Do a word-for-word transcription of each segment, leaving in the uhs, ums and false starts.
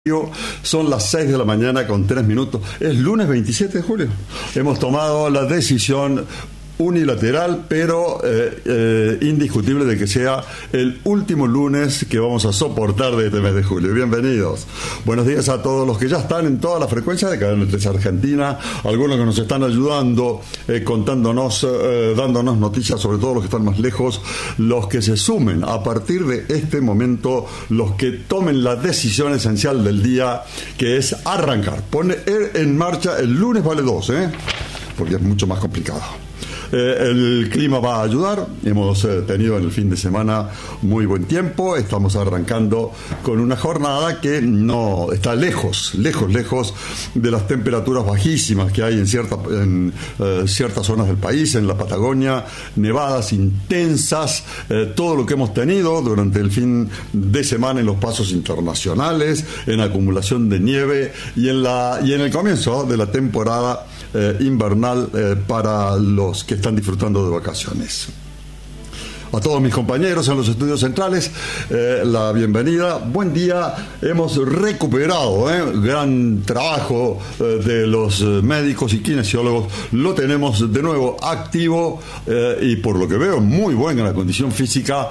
Son las seis de la mañana con tres minutos. Es lunes veintisiete de julio. Hemos tomado la decisión unilateral, pero eh, eh, indiscutible de que sea el último lunes que vamos a soportar de este mes de julio. Bienvenidos. Buenos días a todos los que ya están en toda la frecuencia de Cadena tres Argentina, algunos que nos están ayudando, eh, contándonos, eh, dándonos noticias, sobre todo los que están más lejos, los que se sumen a partir de este momento, los que tomen la decisión esencial del día, que es arrancar. Poner en marcha el lunes vale dos, ¿eh? porque es mucho más complicado. Eh, el clima va a ayudar. Hemos eh, tenido en el fin de semana muy buen tiempo. Estamos arrancando con una jornada que no está lejos, lejos, lejos de las temperaturas bajísimas que hay en, cierta, en eh, ciertas zonas del país, en la Patagonia, nevadas intensas, eh, todo lo que hemos tenido durante el fin de semana en los pasos internacionales, en acumulación de nieve y en, la, y en el comienzo de la temporada Eh, invernal eh, para los que están disfrutando de vacaciones. A todos mis compañeros en los estudios centrales, eh, la bienvenida. Buen día. Hemos recuperado eh, gran trabajo eh, de los eh, médicos y kinesiólogos. Lo tenemos de nuevo activo eh, y por lo que veo muy buena la condición física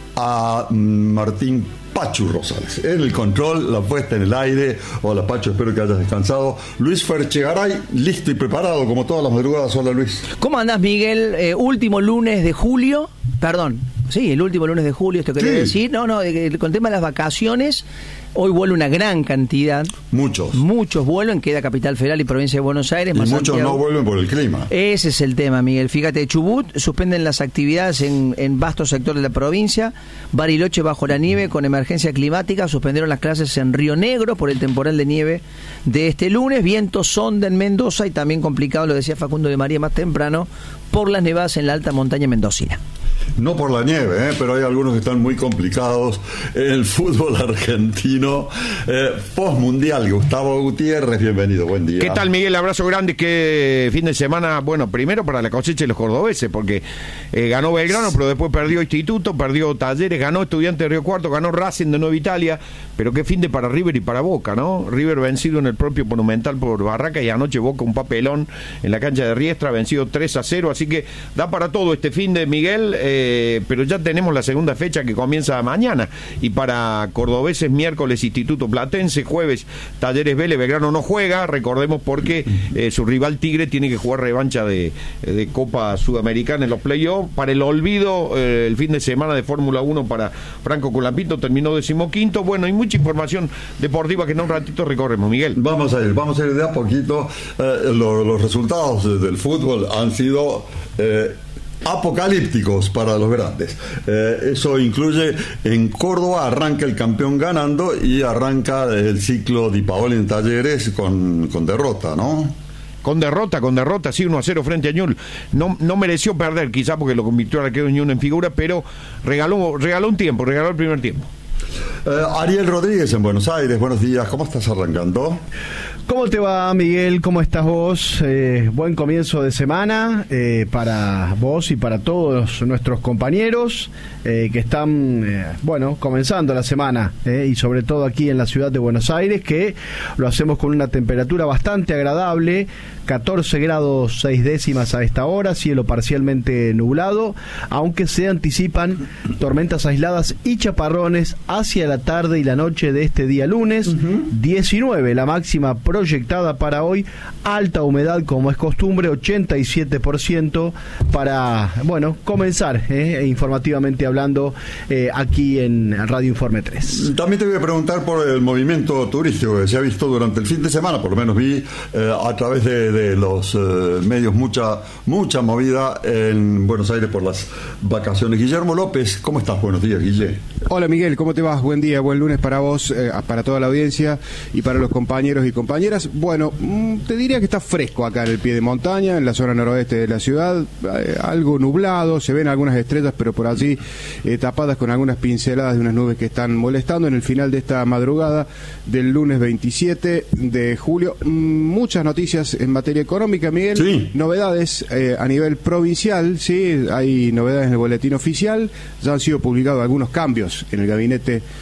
a Martín Pachu Rosales. En el control, la puesta en el aire. Hola Pacho, espero que hayas descansado. Luis Ferchegaray, listo y preparado como todas las madrugadas. Hola Luis. ¿Cómo andás, Miguel? Eh, último lunes de julio, perdón, sí, el último lunes de julio, esto quería sí. decir, no, no, eh, con el tema de las vacaciones, hoy vuelve una gran cantidad. Muchos. Muchos vuelven, queda Capital Federal y Provincia de Buenos Aires. Y más muchos Santiago. No vuelven por el clima. Ese es el tema, Miguel. Fíjate, Chubut suspenden las actividades en, en vastos sectores de la provincia. Bariloche bajo la nieve con emergencia climática. Suspendieron las clases en Río Negro por el temporal de nieve de este lunes. Vientos sonda en Mendoza y también complicado, lo decía Facundo de María más temprano, por las nevadas en la alta montaña mendocina. No por la nieve, ¿eh? pero hay algunos que están muy complicados. El fútbol argentino eh, postmundial. Gustavo Gutiérrez, bienvenido, buen día. ¿Qué tal, Miguel? Abrazo grande. Que fin de semana, bueno, primero para la cosecha de los cordobeses, porque eh, ganó Belgrano, pero después perdió Instituto, perdió Talleres, ganó Estudiantes de Río Cuarto, ganó Racing de Nueva Italia, pero qué fin de para River y para Boca, ¿no? River vencido en el propio Monumental por Barraca y anoche Boca un papelón en la cancha de Riestra, vencido tres a cero, así que da para todo este fin de Miguel. Eh, Eh, pero ya tenemos la segunda fecha que comienza mañana, y para cordobeses miércoles Instituto Platense, jueves Talleres Vélez. Belgrano no juega, recordemos, porque eh, su rival Tigre tiene que jugar revancha de, de Copa Sudamericana en los playoffs. Para el olvido, eh, el fin de semana de Fórmula uno para Franco Colapinto, terminó decimoquinto. Bueno, hay mucha información deportiva que en un ratito recorremos, Miguel. Vamos a ir, vamos a ir de a poquito. Eh, lo, los resultados del fútbol han sido Eh, apocalípticos para los grandes. Eh, eso incluye en Córdoba, arranca el campeón ganando y arranca el ciclo Di Paoli en Talleres con, con derrota, ¿no? Con derrota, con derrota, sí, uno a cero frente a Ñul. No, no mereció perder, quizá porque lo convirtió al arquero Ñul en figura, pero regaló, regaló un tiempo, regaló el primer tiempo. Eh, Ariel Rodríguez en Buenos Aires, buenos días, ¿cómo estás arrancando? ¿Cómo te va, Miguel? ¿Cómo estás vos? Eh, buen comienzo de semana eh, para vos y para todos nuestros compañeros eh, que están, eh, bueno, comenzando la semana eh, y sobre todo aquí en la ciudad de Buenos Aires, que lo hacemos con una temperatura bastante agradable, catorce grados seis décimas a esta hora, cielo parcialmente nublado, aunque se anticipan tormentas aisladas y chaparrones hacia la tarde y la noche de este día lunes. Uh-huh. diecinueve la máxima proyectada para hoy, alta humedad como es costumbre, ochenta y siete por ciento para, bueno, comenzar eh, informativamente hablando eh, aquí en Radio Informe tres. También te voy a preguntar por el movimiento turístico que se ha visto durante el fin de semana, por lo menos vi eh, a través de, de los eh, medios mucha mucha movida en Buenos Aires por las vacaciones. Guillermo López, ¿cómo estás? Buenos días, Guille. Hola Miguel, ¿cómo te vas? Buen día, buen lunes para vos, eh, para toda la audiencia y para los compañeros y compañeras. Bueno, te diría que está fresco acá en el pie de montaña, en la zona noroeste de la ciudad, eh, algo nublado, se ven algunas estrellas, pero por allí eh, tapadas con algunas pinceladas de unas nubes que están molestando en el final de esta madrugada del lunes veintisiete de julio. Muchas noticias en materia económica, Miguel. Sí. Novedades eh, a nivel provincial, sí, hay novedades en el boletín oficial, ya han sido publicados algunos cambios en el gabinete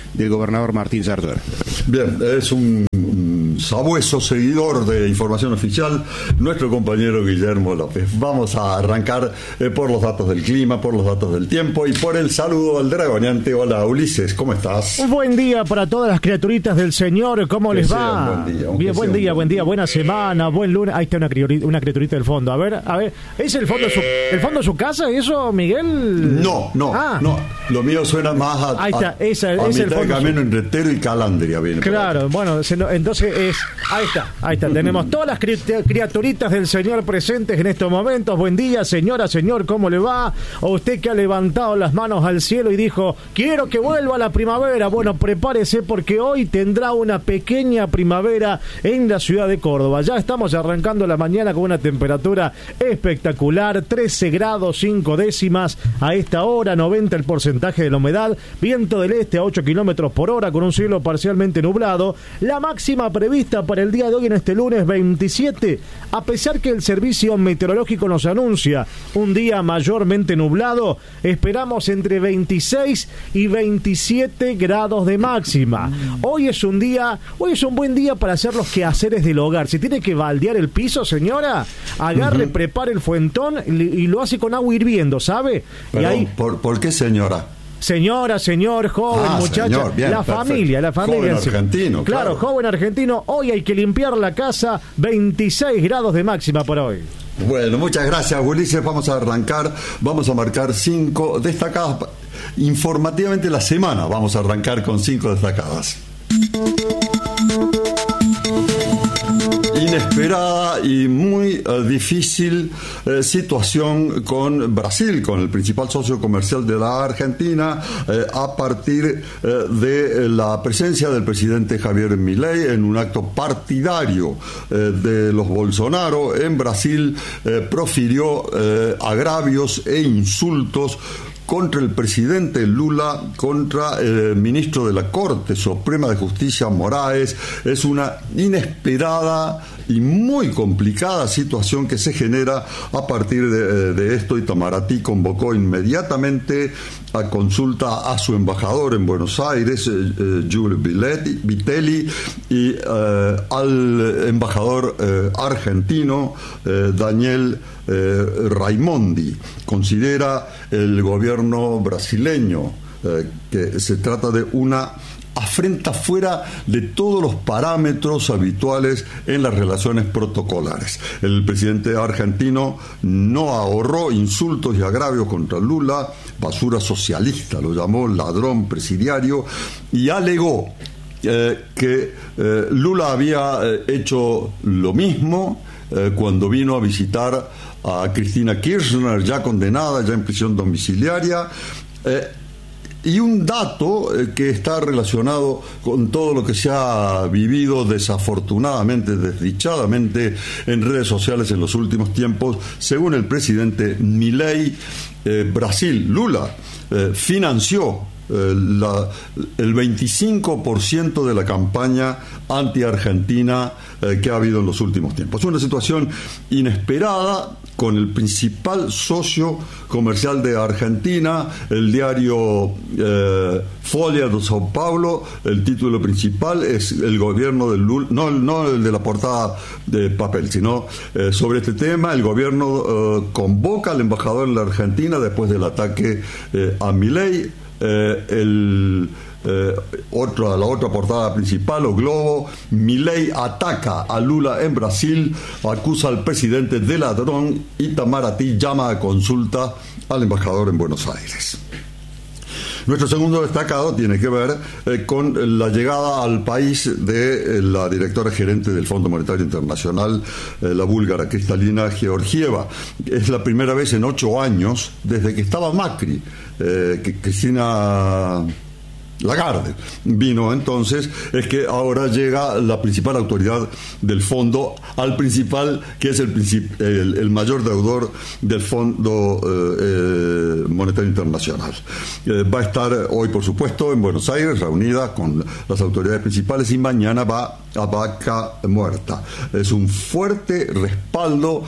del gobernador Martín Sartor. Bien, es un sabueso seguidor de información oficial, nuestro compañero Guillermo López. Vamos a arrancar eh, por los datos del clima, por los datos del tiempo y por el saludo al dragoneante. Hola Ulises, ¿cómo estás? Un buen día para todas las criaturitas del Señor, ¿cómo que les va? Un buen día, Bien, buen día, buen día, buena semana, buen lunes. Ahí está una, criaturita, una criaturita del fondo. A ver, a ver, ¿es el fondo de su, el fondo de su casa eso, Miguel? No, no, ah. no. Lo mío suena más a, ahí está, esa, a, es a el mitad fondo de camino su... entre Retero y Calandria. Viene claro, bueno, entonces es... Ahí está, ahí está. Tenemos todas las cri- criaturitas del Señor presentes en estos momentos. Buen día, señora, señor, ¿cómo le va? O usted que ha levantado las manos al cielo y dijo, quiero que vuelva la primavera. Bueno, prepárese porque hoy tendrá una pequeña primavera en la ciudad de Córdoba. Ya estamos arrancando la mañana con una temperatura espectacular, trece grados cinco décimas a esta hora, noventa el porcentaje de la humedad, viento del este a ocho kilómetros por hora con un cielo parcialmente nublado. La máxima prevista para el día de hoy en este lunes veintisiete, a pesar que el servicio meteorológico nos anuncia un día mayormente nublado, esperamos entre veintiséis y veintisiete grados de máxima. Hoy es un día, hoy es un buen día para hacer los quehaceres del hogar. Si tiene que baldear el piso, señora, agarre, uh-huh. prepare el fuentón y, y lo hace con agua hirviendo, ¿sabe? Perdón, y ahí, ¿por, ¿por qué señora? Señora, señor, joven, ah, muchacha, señor, bien, la perfecto. familia, la familia. Joven argentino, claro, claro, joven argentino. Hoy hay que limpiar la casa, veintiséis grados de máxima por hoy. Bueno, muchas gracias, Ulises. Vamos a arrancar, vamos a marcar cinco destacadas. Informativamente la semana vamos a arrancar con cinco destacadas. Inesperada y muy uh, difícil eh, situación con Brasil, con el principal socio comercial de la Argentina, eh, a partir eh, de la presencia del presidente Javier Milei en un acto partidario eh, de los Bolsonaro en Brasil, eh, profirió eh, agravios e insultos contra el presidente Lula, contra el ministro de la Corte Suprema de Justicia, Moraes. Es una inesperada y muy complicada situación que se genera a partir de, de esto. Itamaraty convocó inmediatamente a consulta a su embajador en Buenos Aires, eh, eh, Giulio Vitelli, y eh, al embajador eh, argentino, eh, Daniel eh, Raimondi. Considera el gobierno brasileño eh, que se trata de una afrenta fuera de todos los parámetros habituales en las relaciones protocolares. El presidente argentino no ahorró insultos y agravios contra Lula, basura socialista, lo llamó ladrón presidiario, y alegó eh, que eh, Lula había eh, hecho lo mismo eh, cuando vino a visitar a Cristina Kirchner, ya condenada, ya en prisión domiciliaria. Eh, Y un dato eh, que está relacionado con todo lo que se ha vivido desafortunadamente, desdichadamente en redes sociales en los últimos tiempos. Según el presidente Milei, eh, Brasil, Lula, eh, financió eh, la, el veinticinco por ciento de la campaña anti-argentina eh, que ha habido en los últimos tiempos. Es una situación inesperada con el principal socio comercial de Argentina, el diario eh, Folha de Sao Paulo. El título principal es el gobierno del Lula, no, no el de la portada de papel, sino eh, sobre este tema. El gobierno eh, convoca al embajador en la Argentina después del ataque eh, a Milei. Eh, el Eh, otra, la otra portada principal, O Globo: Milei ataca a Lula en Brasil, acusa al presidente de ladrón. Itamaraty llama a consulta al embajador en Buenos Aires. Nuestro segundo destacado tiene que ver eh, con la llegada al país de eh, la directora gerente del Fondo Monetario Internacional, eh, la búlgara Kristalina Georgieva. Es la primera vez en ocho años desde que estaba Macri, eh, que Cristina Lagarde vino entonces, es que ahora llega la principal autoridad del fondo al principal, que es el, princip- el, el mayor deudor del Fondo eh, eh, Monetario Internacional. Eh, va a estar hoy, por supuesto, en Buenos Aires, reunida con las autoridades principales, y mañana va a Vaca Muerta. Es un fuerte respaldo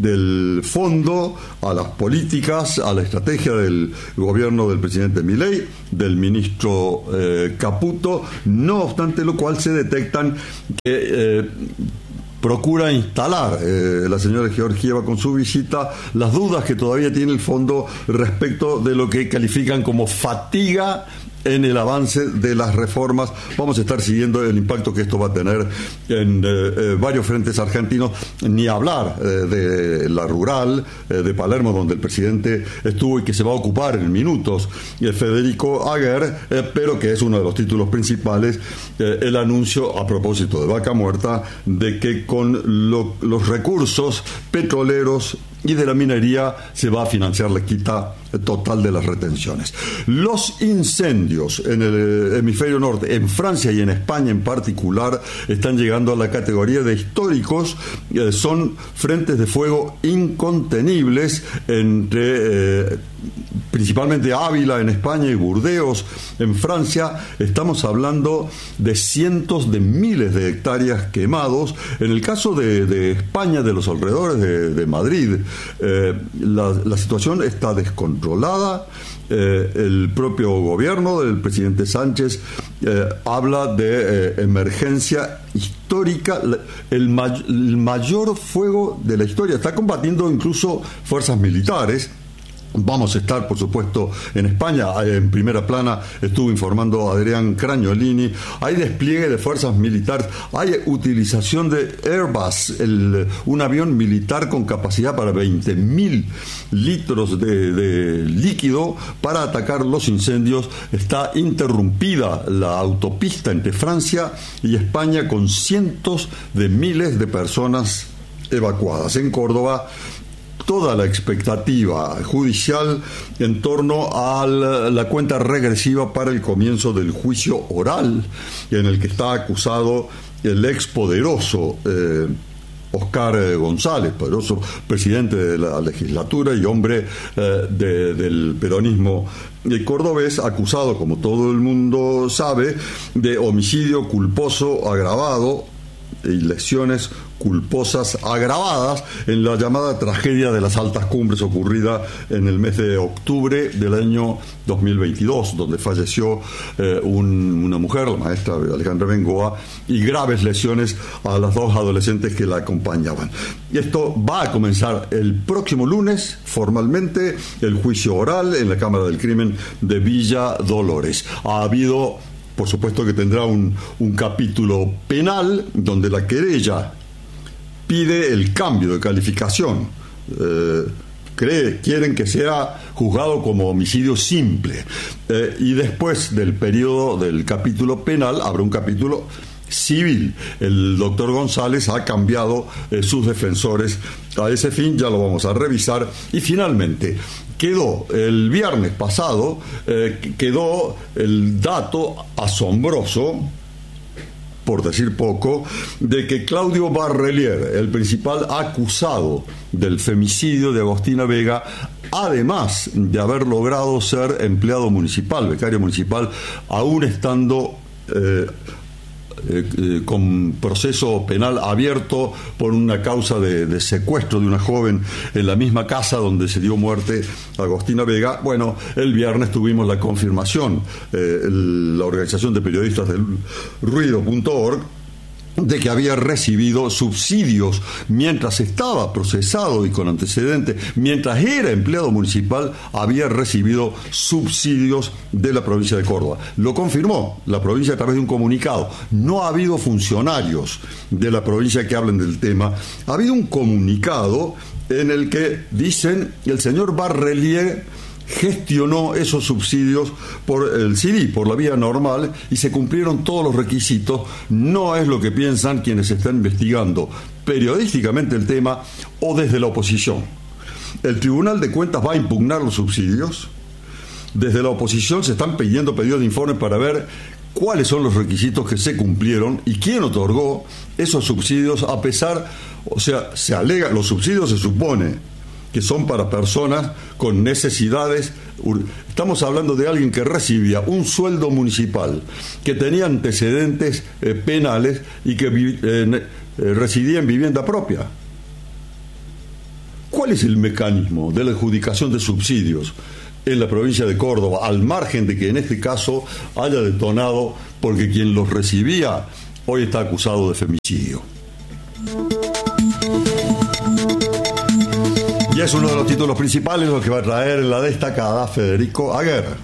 del fondo a las políticas, a la estrategia del gobierno del presidente Milei, del ministro Federico eh, Caputo, no obstante lo cual se detectan que eh, procura instalar eh, la señora Georgieva con su visita las dudas que todavía tiene el fondo respecto de lo que califican como fatiga en el avance de las reformas. Vamos a estar siguiendo el impacto que esto va a tener en eh, eh, varios frentes argentinos, ni hablar eh, de la rural eh, de Palermo, donde el presidente estuvo y que se va a ocupar en minutos, eh, Federico Aguer, eh, pero que es uno de los títulos principales, eh, el anuncio a propósito de Vaca Muerta de que con lo, los recursos petroleros y de la minería se va a financiar la quita total de las retenciones. Los incendios en el hemisferio norte, en Francia y en España en particular, están llegando a la categoría de históricos. Eh, son frentes de fuego incontenibles entre eh, principalmente Ávila en España y Burdeos en Francia. Estamos hablando de cientos de miles de hectáreas quemados. En el caso de, de España, de los alrededores de, de Madrid, eh, la, la situación está descontrolada. Eh, el propio gobierno del presidente Sánchez eh, habla de eh, emergencia histórica, el, may- el mayor fuego de la historia. Está combatiendo incluso fuerzas militares. Vamos a estar, por supuesto, en España. En primera plana estuvo informando Adrián Cragnolini. Hay despliegue de fuerzas militares, hay utilización de Airbus, el, un avión militar con capacidad para veinte mil litros de, de líquido para atacar los incendios. Está interrumpida la autopista entre Francia y España con cientos de miles de personas evacuadas. En Córdoba, toda la expectativa judicial en torno a la, la cuenta regresiva para el comienzo del juicio oral, en el que está acusado el expoderoso eh, Oscar González, poderoso presidente de la legislatura y hombre eh, de, del peronismo cordobés, acusado, como todo el mundo sabe, de homicidio culposo agravado y lesiones culposas agravadas en la llamada tragedia de las altas cumbres ocurrida en el mes de octubre del año dos mil veintidós, donde falleció eh, un, una mujer, la maestra Alejandra Bengoa, y graves lesiones a las dos adolescentes que la acompañaban. Y esto va a comenzar el próximo lunes, formalmente, el juicio oral en la Cámara del Crimen de Villa Dolores. Ha habido, por supuesto que tendrá un, un capítulo penal donde la querella pide el cambio de calificación. Eh, cree, quieren que sea juzgado como homicidio simple. Eh, y después del periodo del capítulo penal habrá un capítulo civil. El doctor González ha cambiado eh, sus defensores a ese fin, ya lo vamos a revisar. Y finalmente quedó el viernes pasado, eh, quedó el dato asombroso, por decir poco, de que Claudio Barrelier, el principal acusado del femicidio de Agostina Vega, además de haber logrado ser empleado municipal, becario municipal, aún estando eh, Eh, eh, con proceso penal abierto por una causa de, de secuestro de una joven en la misma casa donde se dio muerte a Agostina Vega. Bueno, el viernes tuvimos la confirmación, eh, el, la organización de periodistas del ruido punto org, de que había recibido subsidios mientras estaba procesado y con antecedentes, mientras era empleado municipal, había recibido subsidios de la provincia de Córdoba. Lo confirmó la provincia a través de un comunicado. No ha habido funcionarios de la provincia que hablen del tema. Ha habido un comunicado en el que dicen que el señor Barrelier gestionó esos subsidios por el C I D I, por la vía normal, y se cumplieron todos los requisitos. No es lo que piensan quienes están investigando periodísticamente el tema o desde la oposición. El Tribunal de Cuentas va a impugnar los subsidios. Desde la oposición se están pidiendo pedidos de informes para ver cuáles son los requisitos que se cumplieron y quién otorgó esos subsidios, a pesar, o sea, se alega, los subsidios se supone que son para personas con necesidades. Estamos hablando de alguien que recibía un sueldo municipal, que tenía antecedentes eh, penales y que eh, eh, residía en vivienda propia. ¿Cuál es el mecanismo de la adjudicación de subsidios en la provincia de Córdoba, al margen de que en este caso haya detonado porque quien los recibía hoy está acusado de femicidio. Y es uno de los títulos principales lo que va a traer la destacada Federico Aguer.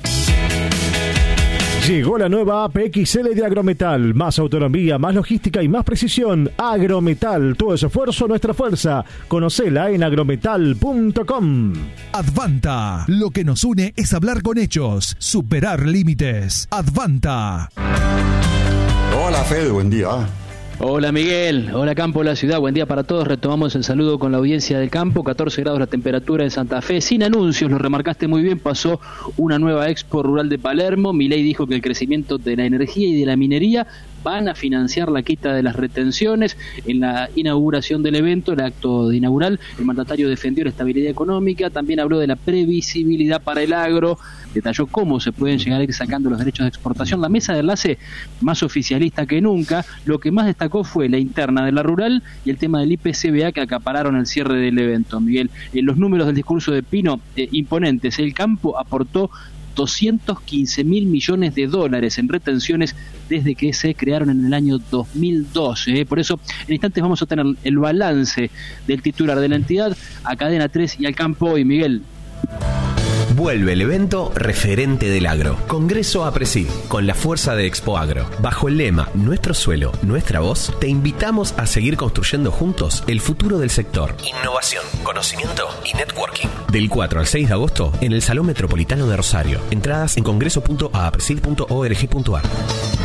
Llegó la nueva A P X L de Agrometal. Más autonomía, más logística y más precisión. Agrometal. Todo ese esfuerzo, nuestra fuerza. Conocela en agrometal punto com. Advanta. Lo que nos une es hablar con hechos. Superar límites. Advanta. Hola, Fede. Buen día. Hola Miguel, hola Campo de la Ciudad, buen día para todos. Retomamos el saludo con la audiencia del campo. catorce grados la temperatura en Santa Fe, sin anuncios, lo remarcaste muy bien. Pasó una nueva Expo Rural de Palermo. Milei dijo que el crecimiento de la energía y de la minería van a financiar la quita de las retenciones. En la inauguración del evento, el acto de inaugural, el mandatario defendió la estabilidad económica, también habló de la previsibilidad para el agro, detalló cómo se pueden llegar a ir sacando los derechos de exportación. La mesa de enlace más oficialista que nunca. Lo que más destacó fue la interna de la rural y el tema del I P C B A que acapararon el cierre del evento. Miguel, en los números del discurso de Pino, eh, imponentes. El campo aportó doscientos quince mil millones de dólares en retenciones desde que se crearon en el año dos mil doce. ¿eh? Por eso, en instantes vamos a tener el balance del titular de la entidad a Cadena tres y al campo hoy, Miguel. Vuelve el evento referente del agro. Congreso APRESID, con la fuerza de Expo Agro. Bajo el lema Nuestro suelo, nuestra voz, te invitamos a seguir construyendo juntos el futuro del sector. Innovación, conocimiento y networking. Del cuatro al seis de agosto en el Salón Metropolitano de Rosario. Entradas en congreso punto apresid punto org punto ar.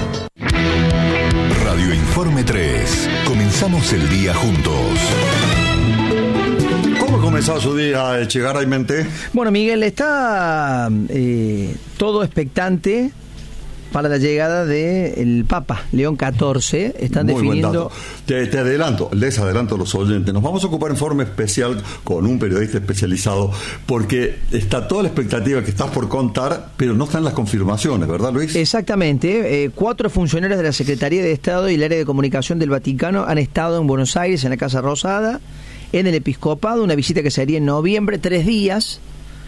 Radio Informe tres. Comenzamos el día juntos. ¿Cómo comenzó su día, Echegaray Mente? Bueno, Miguel, está eh, todo expectante para la llegada del Papa León catorce. Están Muy definiendo... Te, te adelanto, les adelanto a los oyentes. Nos vamos a ocupar en forma especial con un periodista especializado, porque está toda la expectativa que estás por contar, pero no están las confirmaciones, ¿verdad, Luis? Exactamente. Eh, cuatro funcionarios de la Secretaría de Estado y el área de comunicación del Vaticano han estado en Buenos Aires, en la Casa Rosada, en el Episcopado, una visita que se haría en noviembre, tres días.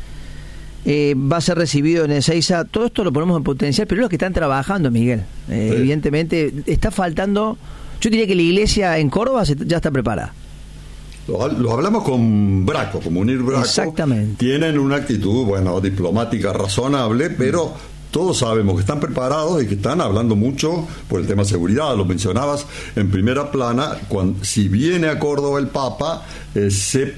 Eh, va a ser recibido en el Ezeiza. Todo esto lo ponemos en potencial, pero es lo que están trabajando, Miguel. Eh, sí. Evidentemente, está faltando. Yo diría que la iglesia en Córdoba se, ya está preparada. Lo, lo hablamos con Braco, con Munir Braco. Exactamente. Tienen una actitud, bueno, diplomática razonable, pero todos sabemos que están preparados y que están hablando mucho por el tema de seguridad. Lo mencionabas en primera plana. Cuando, si viene a Córdoba el Papa, eh, se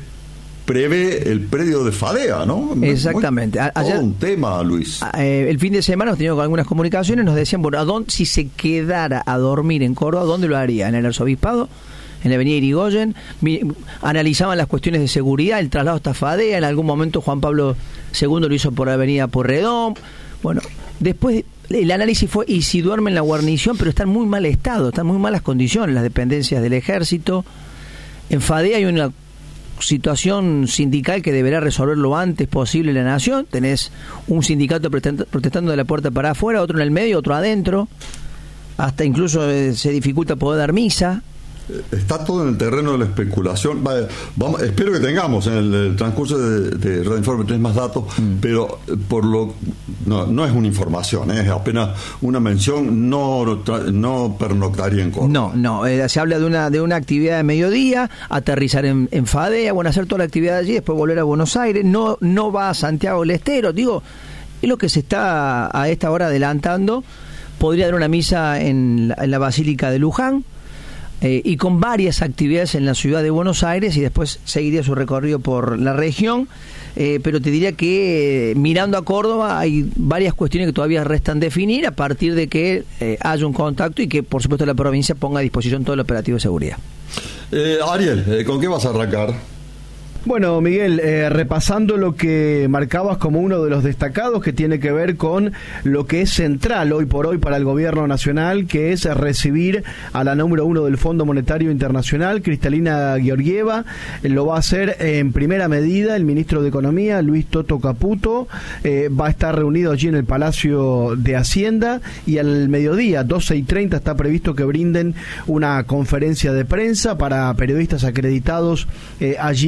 prevé el predio de Fadea, ¿no? Exactamente. Muy, Ayer, todo un tema, Luis. Eh, el fin de semana hemos tenido algunas comunicaciones, nos decían, bueno, ¿a dónde, si se quedara a dormir en Córdoba, ¿dónde lo haría? ¿En el Arzobispado? ¿En la avenida Irigoyen? Mi, analizaban las cuestiones de seguridad, el traslado hasta Fadea. En algún momento Juan Pablo segundo lo hizo por avenida Porredón. Bueno, después el análisis fue, y si duerme en la guarnición, pero está en muy mal estado, están en muy malas condiciones las dependencias del ejército. En Fadea hay una situación sindical que deberá resolver lo antes posible la nación. Tenés un sindicato protestando de la puerta para afuera, otro en el medio, otro adentro. Hasta incluso eh, se dificulta poder dar misa. Está todo en el terreno de la especulación. Vaya, vamos, espero que tengamos en el, el transcurso de, de Radio Informe tres más datos, mm. pero por lo no, no es una información, es apenas una mención. No, no pernoctaría en Córdoba. No, no. Eh, se habla de una de una actividad de mediodía, aterrizar en, en Fadea, bueno, hacer toda la actividad allí, después volver a Buenos Aires. No, no va a Santiago del Estero. Digo, es lo que se está a esta hora adelantando. Podría dar una misa en la, en la Basílica de Luján. Eh, y con varias actividades en la ciudad de Buenos Aires, y después seguiría su recorrido por la región. Eh, pero te diría que eh, mirando a Córdoba hay varias cuestiones que todavía restan definir a partir de que eh, haya un contacto y que por supuesto la provincia ponga a disposición todo el operativo de seguridad. eh, Ariel, eh, ¿con qué vas a arrancar? Bueno, Miguel, eh, repasando lo que marcabas como uno de los destacados, que tiene que ver con lo que es central hoy por hoy para el gobierno nacional, que es recibir a la número uno del Fondo Monetario Internacional, Kristalina Georgieva. Eh, lo va a hacer en primera medida el ministro de Economía, Luis Toto Caputo. Eh, va a estar reunido allí en el Palacio de Hacienda, y al mediodía, doce y treinta, está previsto que brinden una conferencia de prensa para periodistas acreditados eh, allí en el Palacio.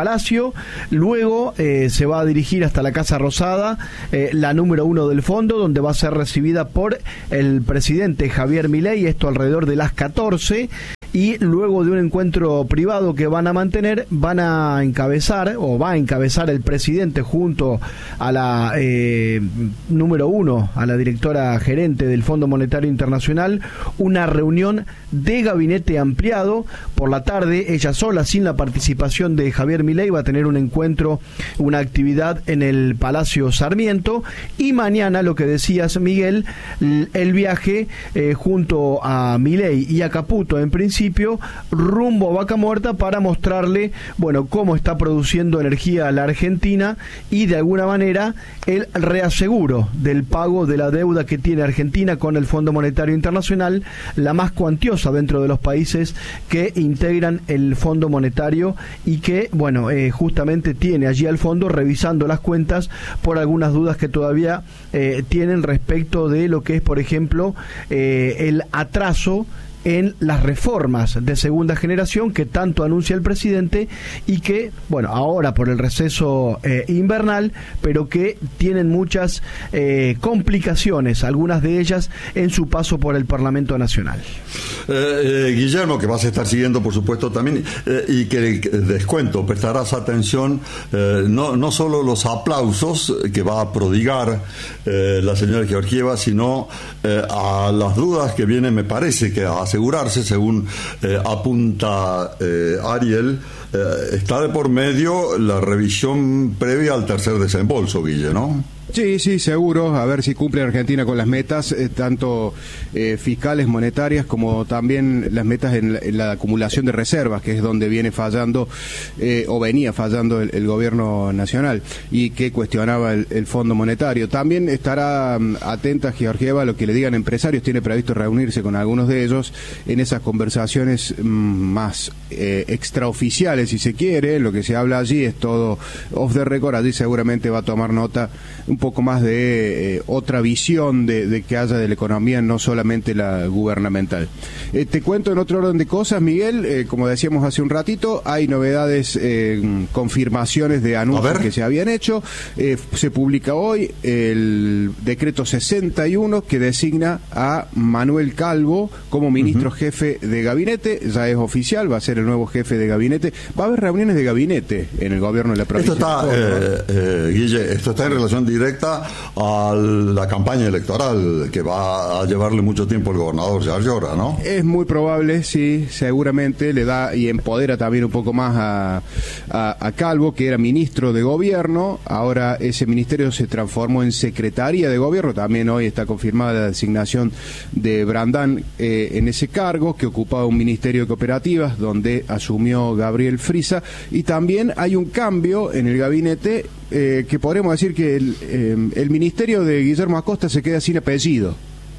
Palacio, luego eh, se va a dirigir hasta la Casa Rosada, eh, la número uno del fondo, donde va a ser recibida por el presidente Javier Milei, esto alrededor de las catorce, y luego de un encuentro privado que van a mantener, van a encabezar, o va a encabezar el presidente junto a la eh, número uno, a la directora gerente del Fondo Monetario Internacional, una reunión de gabinete ampliado. Por la tarde, ella sola, sin la participación de Javier Milei, va a tener un encuentro, una actividad en el Palacio Sarmiento, y mañana, lo que decías, Miguel, el viaje eh, junto a Milei y a Caputo, en principio, rumbo a Vaca Muerta, para mostrarle, bueno, cómo está produciendo energía la Argentina y, de alguna manera, el reaseguro del pago de la deuda que tiene Argentina con el Fondo Monetario Internacional, la más cuantiosa dentro de los países que integran el Fondo Monetario, y que, bueno, eh, justamente tiene allí al fondo revisando las cuentas por algunas dudas que todavía eh, tienen respecto de lo que es, por ejemplo, eh, el atraso en las reformas de segunda generación que tanto anuncia el presidente, y que, bueno, ahora por el receso eh, invernal, pero que tienen muchas eh, complicaciones, algunas de ellas en su paso por el Parlamento Nacional. Eh, eh, Guillermo, que vas a estar siguiendo, por supuesto, también, eh, y que eh, descuento, prestarás atención, eh, no, no solo los aplausos que va a prodigar eh, la señora Georgieva, sino eh, a las dudas que vienen, me parece que a asegurarse, según eh, apunta eh, Ariel, eh, está de por medio la revisión previa al tercer desembolso, Guille, ¿no? Sí, sí, seguro, a ver si cumple Argentina con las metas, eh, tanto eh, fiscales, monetarias, como también las metas en la, en la acumulación de reservas, que es donde viene fallando, eh, o venía fallando el, el gobierno nacional, y que cuestionaba el, el Fondo Monetario. También estará um, atenta Georgieva a lo que le digan empresarios, tiene previsto reunirse con algunos de ellos en esas conversaciones um, más eh, extraoficiales, si se quiere. Lo que se habla allí es todo off the record, allí seguramente va a tomar nota un poco más de eh, otra visión de, de que haya de la economía, no solamente la gubernamental. Eh, te cuento en otro orden de cosas, Miguel, eh, como decíamos hace un ratito, hay novedades, eh, confirmaciones de anuncios que se habían hecho. Eh, se publica hoy el decreto sesenta y uno que designa a Manuel Calvo como ministro uh-huh. jefe de gabinete. Ya es oficial, va a ser el nuevo jefe de gabinete. Va a haber reuniones de gabinete en el gobierno de la provincia. Esto está, eh, eh, Guille, esto está en relación directa a la campaña electoral que va a llevarle mucho tiempo el gobernador Yarlora, ¿no? Es muy probable, sí, seguramente le da y empodera también un poco más a, a, a Calvo, que era ministro de gobierno. Ahora ese ministerio se transformó en secretaría de gobierno. También hoy está confirmada la designación de Brandán eh, en ese cargo, que ocupaba un ministerio de cooperativas donde asumió Gabriel Frisa. Y también hay un cambio en el gabinete, eh, que podríamos decir que el, eh, el ministerio de Guillermo Acosta se queda sin apellido.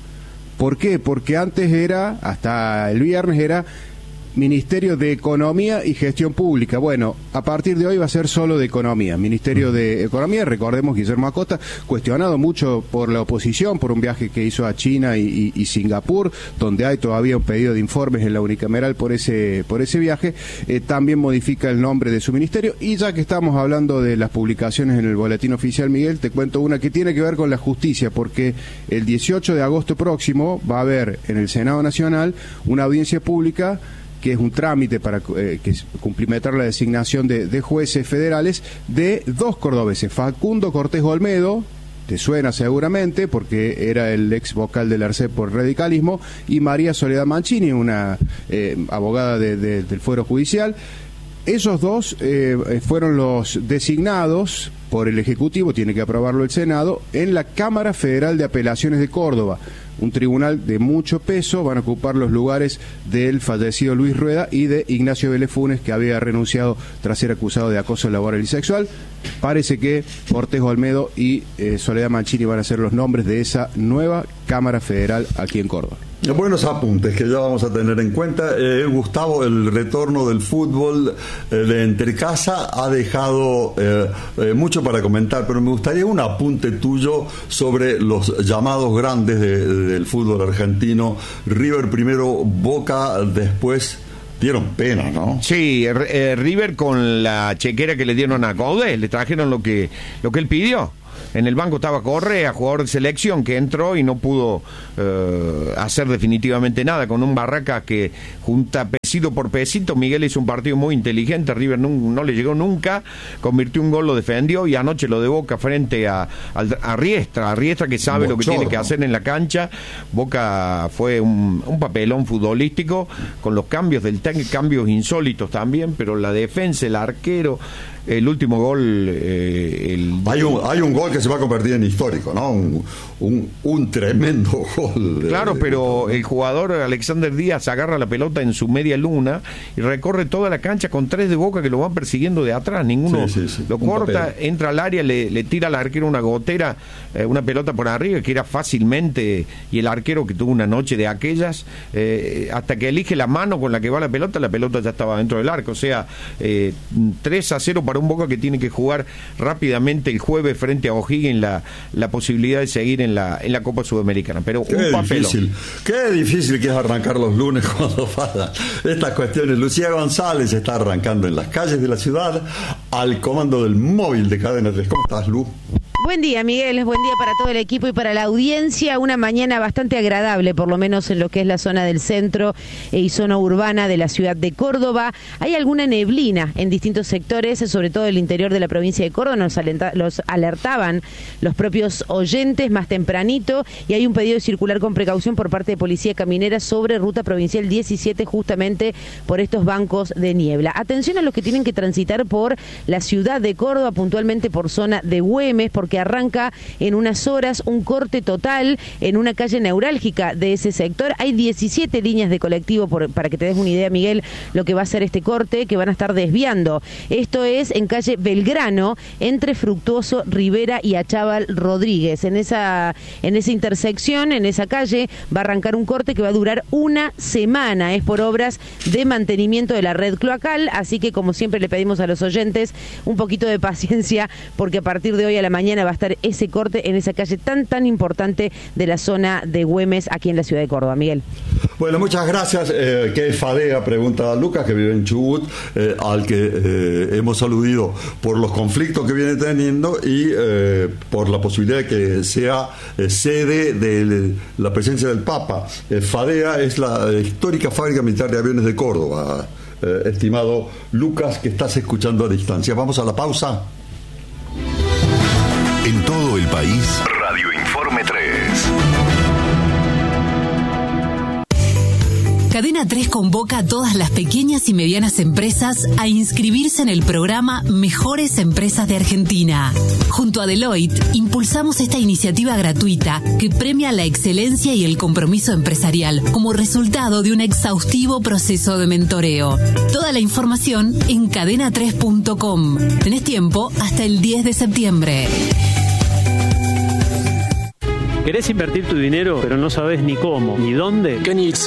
¿Por qué? Porque antes era, hasta el viernes era Ministerio de Economía y Gestión Pública. Bueno, a partir de hoy va a ser solo de Economía. Ministerio de Economía, recordemos, Guillermo Acosta, cuestionado mucho por la oposición, por un viaje que hizo a China y, y, y Singapur, donde hay todavía un pedido de informes en la unicameral por ese, por ese viaje. Eh, también modifica el nombre de su ministerio. Y ya que estamos hablando de las publicaciones en el Boletín Oficial, Miguel, te cuento una que tiene que ver con la justicia, porque el dieciocho de agosto próximo va a haber en el Senado Nacional una audiencia pública, que es un trámite para eh, que cumplimentar la designación de, de jueces federales de dos cordobeses, Facundo Cortés Olmedo, te suena seguramente porque era el ex vocal del ARCEP por radicalismo, y María Soledad Mancini, una eh, abogada de, de, del Fuero Judicial. Esos dos eh, fueron los designados por el Ejecutivo, tiene que aprobarlo el Senado, en la Cámara Federal de Apelaciones de Córdoba, un tribunal de mucho peso. Van a ocupar los lugares del fallecido Luis Rueda y de Ignacio Vélez Funes, que había renunciado tras ser acusado de acoso laboral y sexual. Parece que Cortés Olmedo y eh, Soledad Mancini van a ser los nombres de esa nueva Cámara Federal aquí en Córdoba. Buenos apuntes que ya vamos a tener en cuenta. Eh, Gustavo, el retorno del fútbol eh, de Entrecasa ha dejado eh, eh, mucho para comentar, pero me gustaría un apunte tuyo sobre los llamados grandes de, de, del fútbol argentino. River primero, Boca después, dieron pena, ¿no? Sí, eh, River con la chequera que le dieron a Coudet, le trajeron lo que, lo que él pidió. En el banco estaba Correa, jugador de selección, que entró y no pudo eh, hacer definitivamente nada, con un Barracas que junta pesito por pesito. Miguel hizo un partido muy inteligente, River no, no le llegó nunca, convirtió un gol, lo defendió, y anoche lo de Boca frente a, a, a Riestra, a Riestra que sabe Bochorno. Lo que tiene que hacer en la cancha. Boca fue un, un papelón futbolístico, con los cambios del técnico, cambios insólitos también, pero la defensa, el arquero, el último gol... Eh, el... Hay, un, hay un gol que se va a convertir en histórico, ¿no? Un, un, un tremendo gol. De, claro, de, pero de... el jugador Alexander Díaz agarra la pelota en su media luna y recorre toda la cancha con tres de Boca que lo van persiguiendo de atrás. Ninguno sí, sí, sí. lo un corta, papel. Entra al área, le, le tira al arquero una gotera, eh, una pelota por arriba que era fácilmente, y el arquero que tuvo una noche de aquellas, eh, hasta que elige la mano con la que va la pelota, la pelota ya estaba dentro del arco. O sea, eh, tres a cero para un Boca que tiene que jugar rápidamente el jueves frente a O'Higgins la, la posibilidad de seguir en la, en la Copa Sudamericana. Pero qué un papelón. Difícil, qué difícil que es arrancar los lunes cuando pasan estas cuestiones. Lucía González está arrancando en las calles de la ciudad al comando del móvil de Cadena tres. ¿Cómo estás, Lu? Buen día, Miguel, buen día para todo el equipo y para la audiencia. Una mañana bastante agradable, por lo menos en lo que es la zona del centro y zona urbana de la ciudad de Córdoba. Hay alguna neblina en distintos sectores, sobre todo el interior de la provincia de Córdoba. Nos alenta, los alertaban los propios oyentes más tempranito, y hay un pedido de circular con precaución por parte de Policía Caminera sobre ruta provincial diecisiete, justamente por estos bancos de niebla. Atención a los que tienen que transitar por la ciudad de Córdoba, puntualmente por zona de Güemes, porque que arranca en unas horas un corte total en una calle neurálgica de ese sector. Hay diecisiete líneas de colectivo, por, para que te des una idea, Miguel, lo que va a ser este corte, que van a estar desviando. Esto es en calle Belgrano, entre Fructuoso Rivera y Achával Rodríguez. En esa, en esa intersección, en esa calle, va a arrancar un corte que va a durar una semana. Es por obras de mantenimiento de la red cloacal, así que, como siempre, le pedimos a los oyentes un poquito de paciencia, porque a partir de hoy a la mañana va a estar ese corte en esa calle tan tan importante de la zona de Güemes, aquí en la ciudad de Córdoba. Miguel. Bueno, muchas gracias. Eh, ¿Qué es FADEA? Pregunta Lucas, que vive en Chubut, eh, al que eh, hemos aludido por los conflictos que viene teniendo y eh, por la posibilidad de que sea eh, sede de la presencia del Papa. Eh, FADEA es la histórica fábrica militar de aviones de Córdoba, eh, estimado Lucas, que estás escuchando a distancia. Vamos a la pausa. En todo el país, Radio Informe tres. Cadena tres convoca a todas las pequeñas y medianas empresas a inscribirse en el programa Mejores Empresas de Argentina. Junto a Deloitte, impulsamos esta iniciativa gratuita que premia la excelencia y el compromiso empresarial como resultado de un exhaustivo proceso de mentoreo. Toda la información en cadena tres punto com. Tenés tiempo hasta el diez de septiembre. ¿Querés invertir tu dinero, pero no sabes ni cómo, ni dónde?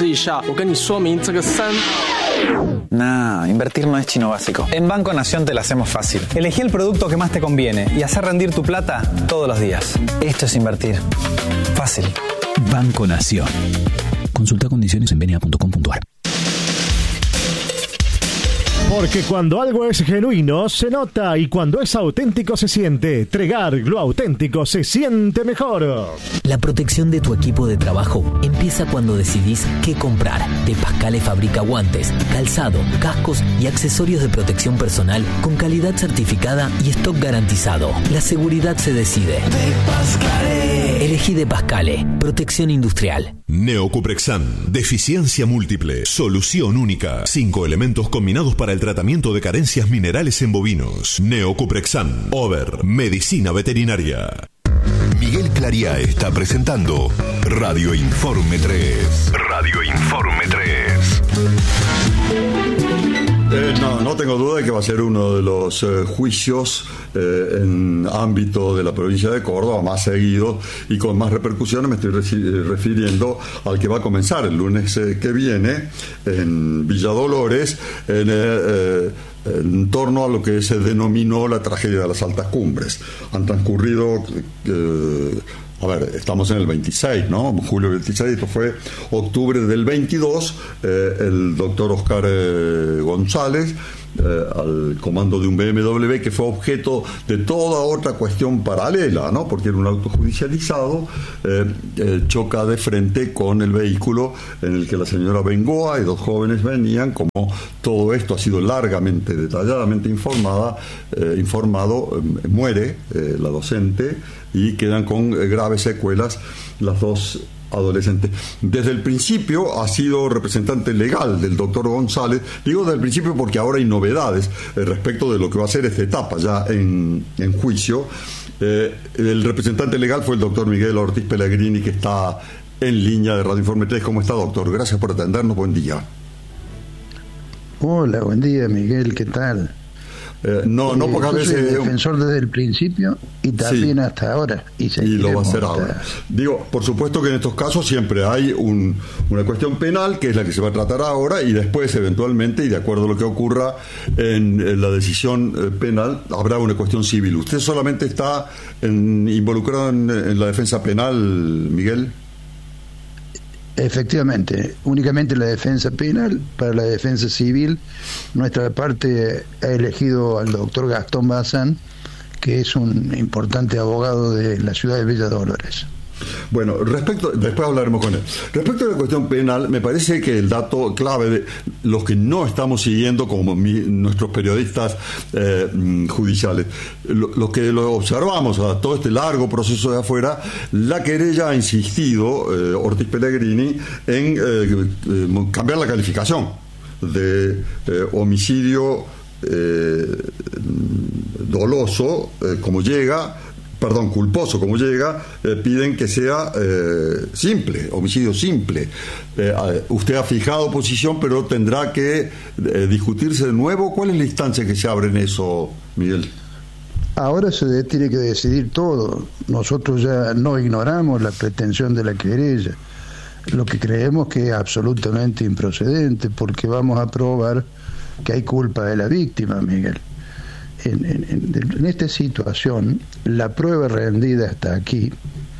Nah, invertir no es chino básico. En Banco Nación te la hacemos fácil. Elegí el producto que más te conviene y hacer rendir tu plata todos los días. Esto es invertir. Fácil. Banco Nación. Consulta condiciones en b n a punto com punto a r. Porque cuando algo es genuino, se nota, y cuando es auténtico, se siente. Tregar, lo auténtico se siente mejor. La protección de tu equipo de trabajo empieza cuando decidís qué comprar. De Pascale fabrica guantes, calzado, cascos y accesorios de protección personal con calidad certificada y stock garantizado. La seguridad se decide. De Pascale. Elegí De Pascale. Protección industrial. Neocuprexan. Deficiencia múltiple. Solución única. Cinco elementos combinados para el tratamiento de carencias minerales en bovinos. Neocuprexan. Over. Medicina veterinaria. Miguel Claría está presentando Radio Informe tres. Radio Informe tres. Eh, no, no tengo duda de que va a ser uno de los eh, juicios eh, en ámbito de la provincia de Córdoba más seguido y con más repercusiones. Me estoy reci- refiriendo al que va a comenzar el lunes eh, que viene en Villa Dolores, en, eh, eh, en torno a lo que se denominó la tragedia de las altas cumbres. Han transcurrido... Eh, a ver, estamos en el veintiséis, ¿no? Julio veintiséis, esto fue octubre del veintidós, eh, el doctor Oscar eh, González, eh, al comando de un B M W, que fue objeto de toda otra cuestión paralela, ¿no? Porque era un auto judicializado, eh, eh, choca de frente con el vehículo en el que la señora Bengoa y dos jóvenes venían. Como todo esto ha sido largamente, detalladamente informada, eh, informado, eh, muere eh, la docente y quedan con eh, graves secuelas las dos adolescentes. Desde el principio ha sido representante legal del doctor González. Digo desde el principio porque ahora hay novedades eh, respecto de lo que va a ser esta etapa ya en, en juicio. Eh, el representante legal fue el doctor Miguel Ortiz Pellegrini, que está en línea de Radio Informe tres. ¿Cómo está, doctor? Gracias por atendernos. Buen día. Hola, buen día, Miguel. ¿Qué tal? Eh, no, no pocas veces. Soy defensor desde el principio y también sí, hasta ahora. Y, y lo va a hacer ahora. Digo, por supuesto que en estos casos siempre hay un, una cuestión penal, que es la que se va a tratar ahora, y después, eventualmente, y de acuerdo a lo que ocurra en, en la decisión eh, penal, habrá una cuestión civil. ¿Usted solamente está en, involucrado en, en la defensa penal, Miguel? Efectivamente, únicamente la defensa penal. Para la defensa civil, nuestra parte ha elegido al doctor Gastón Bazán, que es un importante abogado de la ciudad de Villa Dolores. Bueno, respecto, después hablaremos con él. Respecto a la cuestión penal, me parece que el dato clave de los que no estamos siguiendo, como mi, nuestros periodistas eh, judiciales, lo, lo que lo observamos a todo este largo proceso de afuera, la querella ha insistido, eh, Ortiz Pellegrini, en eh, eh, cambiar la calificación de eh, homicidio eh, doloso, eh, como llega, perdón, culposo como llega, eh, piden que sea eh, simple, homicidio simple. Eh, usted ha fijado posición, pero tendrá que eh, discutirse de nuevo. ¿Cuál es la instancia que se abre en eso, Miguel? Ahora se tiene que decidir todo. Nosotros ya no ignoramos la pretensión de la querella. Lo que creemos que es absolutamente improcedente, porque vamos a probar que hay culpa de la víctima, Miguel. En, en, en esta situación, la prueba rendida hasta aquí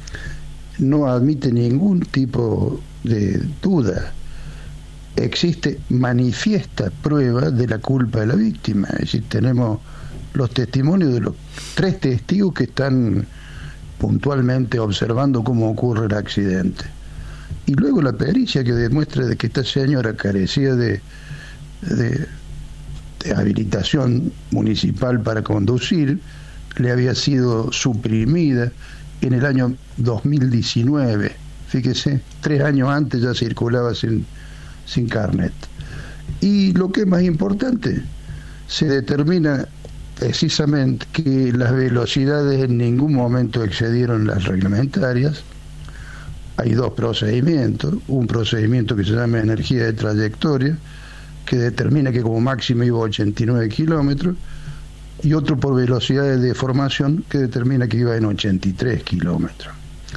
no admite ningún tipo de duda. Existe manifiesta prueba de la culpa de la víctima. Es decir, tenemos los testimonios de los tres testigos que están puntualmente observando cómo ocurre el accidente. Y luego la pericia que demuestra de que esta señora carecía de... de de habilitación municipal para conducir, le había sido suprimida en el año dos mil diecinueve. Fíjese, tres años antes ya circulaba sin, sin carnet. Y lo que es más importante, se determina precisamente que las velocidades en ningún momento excedieron las reglamentarias. Hay dos procedimientos, un procedimiento que se llama energía de trayectoria, que determina que como máximo iba a ochenta y nueve kilómetros, y otro por velocidad de deformación, que determina que iba en ochenta y tres kilómetros.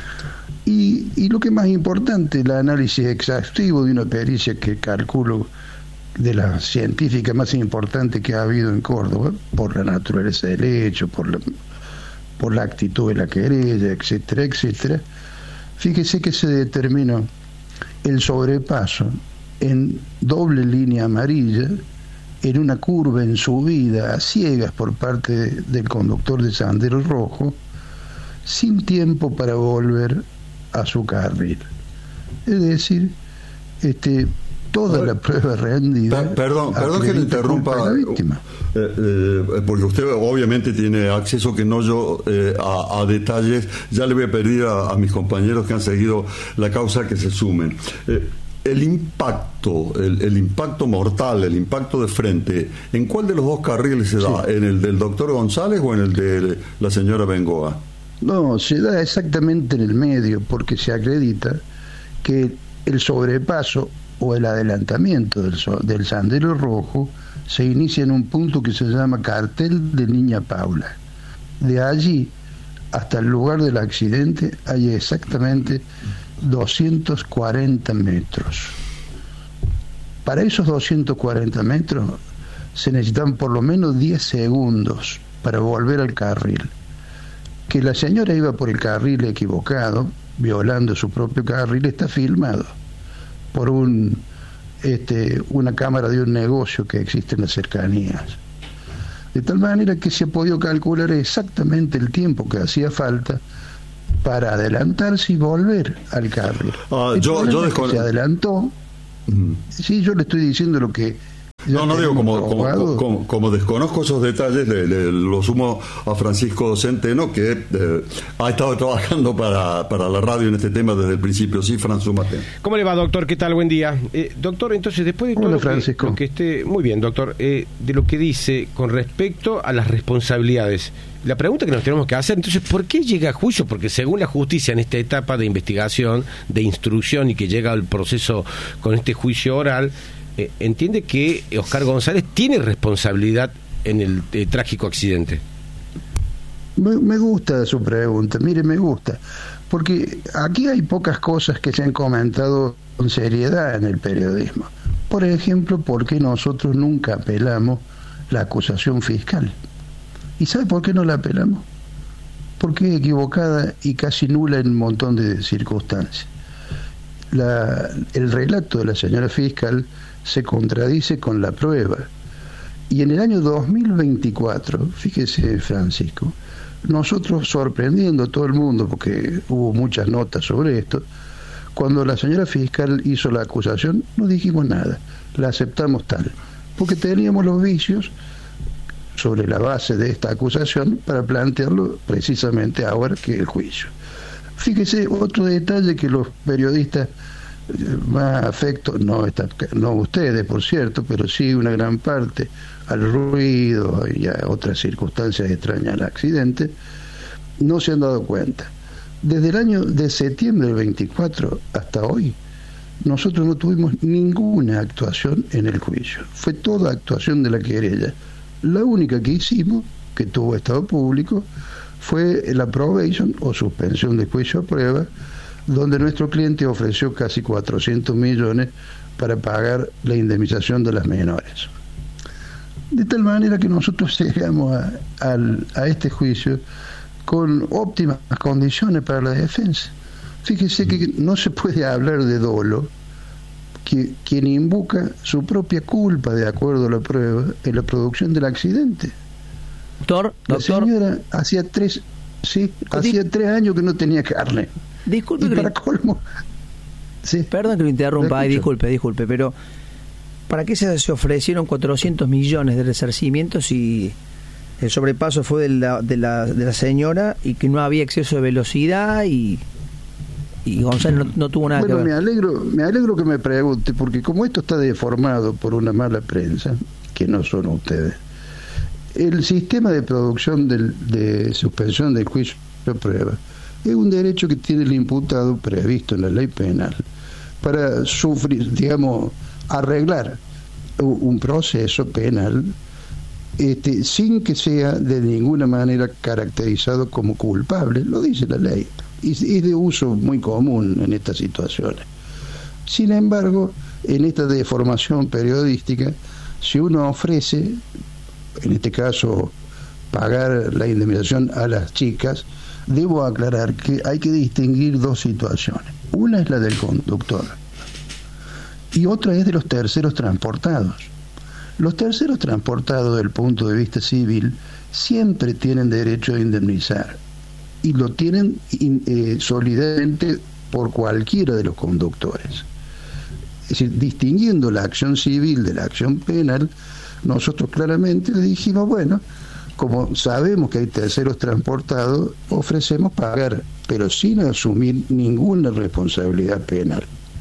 Y, y lo que es más importante, el análisis exhaustivo de una pericia que calculo de la científica más importante que ha habido en Córdoba, por la naturaleza del hecho, por la, por la actitud de la querella, etcétera, etcétera. Fíjese que se determinó el sobrepaso en doble línea amarilla, en una curva en subida a ciegas por parte de, del conductor de Sendero Rojo, sin tiempo para volver a su carril. Es decir, este toda la prueba rendida. Per, perdón, perdón que le interrumpa, eh, eh, porque usted obviamente tiene acceso que no yo eh, a, a detalles. Ya le voy a pedir a, a mis compañeros que han seguido la causa que se sumen. Eh, El impacto, el, el impacto mortal, el impacto de frente, ¿en cuál de los dos carriles se da? Sí. ¿En el del doctor González o en el de la señora Bengoa? No, se da exactamente en el medio, porque se acredita que el sobrepaso o el adelantamiento del, del Sendero Rojo se inicia en un punto que se llama Cartel de Niña Paula. De allí hasta el lugar del accidente hay exactamente doscientos cuarenta metros. Para esos doscientos cuarenta metros se necesitan por lo menos diez segundos para volver al carril, que la señora iba por el carril equivocado, violando su propio carril, está filmado por un este, una cámara de un negocio que existe en las cercanías. De tal manera que se ha podido calcular exactamente el tiempo que hacía falta para adelantarse y volver al carril. Uh, yo, yo descon... se adelantó. Mm. Sí, yo le estoy diciendo lo que... No, no digo, como, como, como, como desconozco esos detalles, le, le, lo sumo a Francisco Centeno, que eh, ha estado trabajando para, para la radio en este tema desde el principio. Sí, Fran, súmate. ¿Cómo le va, doctor? ¿Qué tal? Buen día. Eh, doctor, entonces, después de todo Hola, lo, que, Francisco. lo que esté... Muy bien, doctor. Eh, de lo que dice con respecto a las responsabilidades, la pregunta que nos tenemos que hacer, entonces, ¿por qué llega a juicio? Porque según la justicia, en esta etapa de investigación, de instrucción y que llega al proceso con este juicio oral, Eh, entiende que Oscar González tiene responsabilidad en el eh, trágico accidente. Me, me gusta su pregunta, mire, me gusta, porque aquí hay pocas cosas que se han comentado con seriedad en el periodismo. Por ejemplo, ¿por qué nosotros nunca apelamos la acusación fiscal? ¿Y sabe por qué no la apelamos? Porque es equivocada y casi nula en un montón de circunstancias. La, el relato de la señora fiscal se contradice con la prueba. Y en el año dos mil veinticuatro, fíjese, Francisco, nosotros, sorprendiendo a todo el mundo, porque hubo muchas notas sobre esto, cuando la señora fiscal hizo la acusación, no dijimos nada, la aceptamos tal, porque teníamos los vicios sobre la base de esta acusación para plantearlo precisamente ahora que el juicio. Fíjese, otro detalle que los periodistas más afecto, no, está, no ustedes por cierto, pero sí una gran parte al ruido y a otras circunstancias extrañas al accidente, no se han dado cuenta. Desde el año de septiembre del veinticuatro hasta hoy, nosotros no tuvimos ninguna actuación en el juicio. Fue toda actuación de la querella. La única que hicimos, que tuvo estado público, fue la probation o suspensión de juicio a prueba, donde nuestro cliente ofreció casi cuatrocientos millones para pagar la indemnización de las menores. De tal manera que nosotros llegamos a, a, a este juicio con óptimas condiciones para la defensa. Fíjese que no se puede hablar de dolo que quien invoca su propia culpa de acuerdo a la prueba en la producción del accidente. Doctor, la doctor. señora hacía tres, sí, hacía tres años que no tenía carne. Disculpe, y que para lo... colmo. Sí. Perdón que lo interrumpa, ay, disculpe, disculpe, pero ¿para qué se, se ofrecieron cuatrocientos millones de resarcimientos si el sobrepaso fue de la, de la de la señora y que no había exceso de velocidad y y González no, no tuvo nada bueno, que ver? me alegro, me alegro que me pregunte, porque como esto está deformado por una mala prensa, que no son ustedes, el sistema de producción del, de suspensión del juicio de prueba es un derecho que tiene el imputado previsto en la ley penal para sufrir, digamos, arreglar un proceso penal este, sin que sea de ninguna manera caracterizado como culpable, lo dice la ley, y es de uso muy común en estas situaciones. Sin embargo, en esta deformación periodística, si uno ofrece, en este caso, pagar la indemnización a las chicas, debo aclarar que hay que distinguir dos situaciones. Una es la del conductor y otra es de los terceros transportados. Los terceros transportados, desde el punto de vista civil, siempre tienen derecho a indemnizar y lo tienen eh, solidariamente por cualquiera de los conductores. Es decir, distinguiendo la acción civil de la acción penal, nosotros claramente le dijimos, bueno, como sabemos que hay terceros transportados, ofrecemos pagar, pero sin asumir ninguna responsabilidad penal.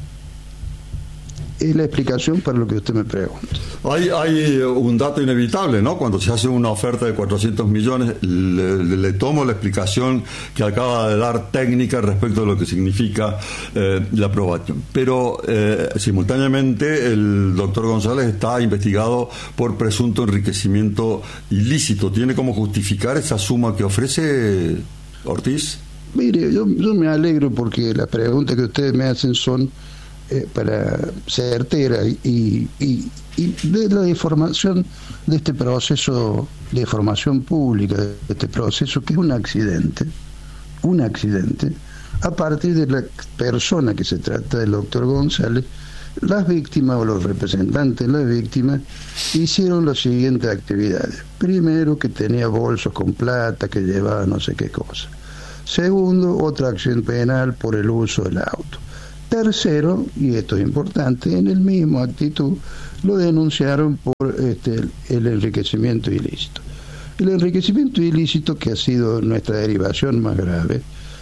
Es la explicación para lo que usted me pregunta. Hay, hay un dato inevitable, ¿no? Cuando se hace una oferta de cuatrocientos millones, le, le, le tomo la explicación que acaba de dar técnica respecto de lo que significa eh, la aprobación. Pero eh, simultáneamente el doctor González está investigado por presunto enriquecimiento ilícito. ¿Tiene cómo justificar esa suma que ofrece Ortiz? Mire, yo, yo me alegro porque las preguntas que ustedes me hacen son Eh, para certera y, y, y de la deformación de este proceso de formación pública, de este proceso que es un accidente, un accidente, a partir de la persona que se trata del doctor González. Las víctimas o los representantes de las víctimas hicieron las siguientes actividades. Primero, que tenía bolsos con plata, que llevaba no sé qué cosa. Segundo, otra acción penal por el uso del auto. Tercero, y esto es importante, en el mismo actitud lo denunciaron por este, el, el enriquecimiento ilícito. El enriquecimiento ilícito, que ha sido nuestra derivación más grave,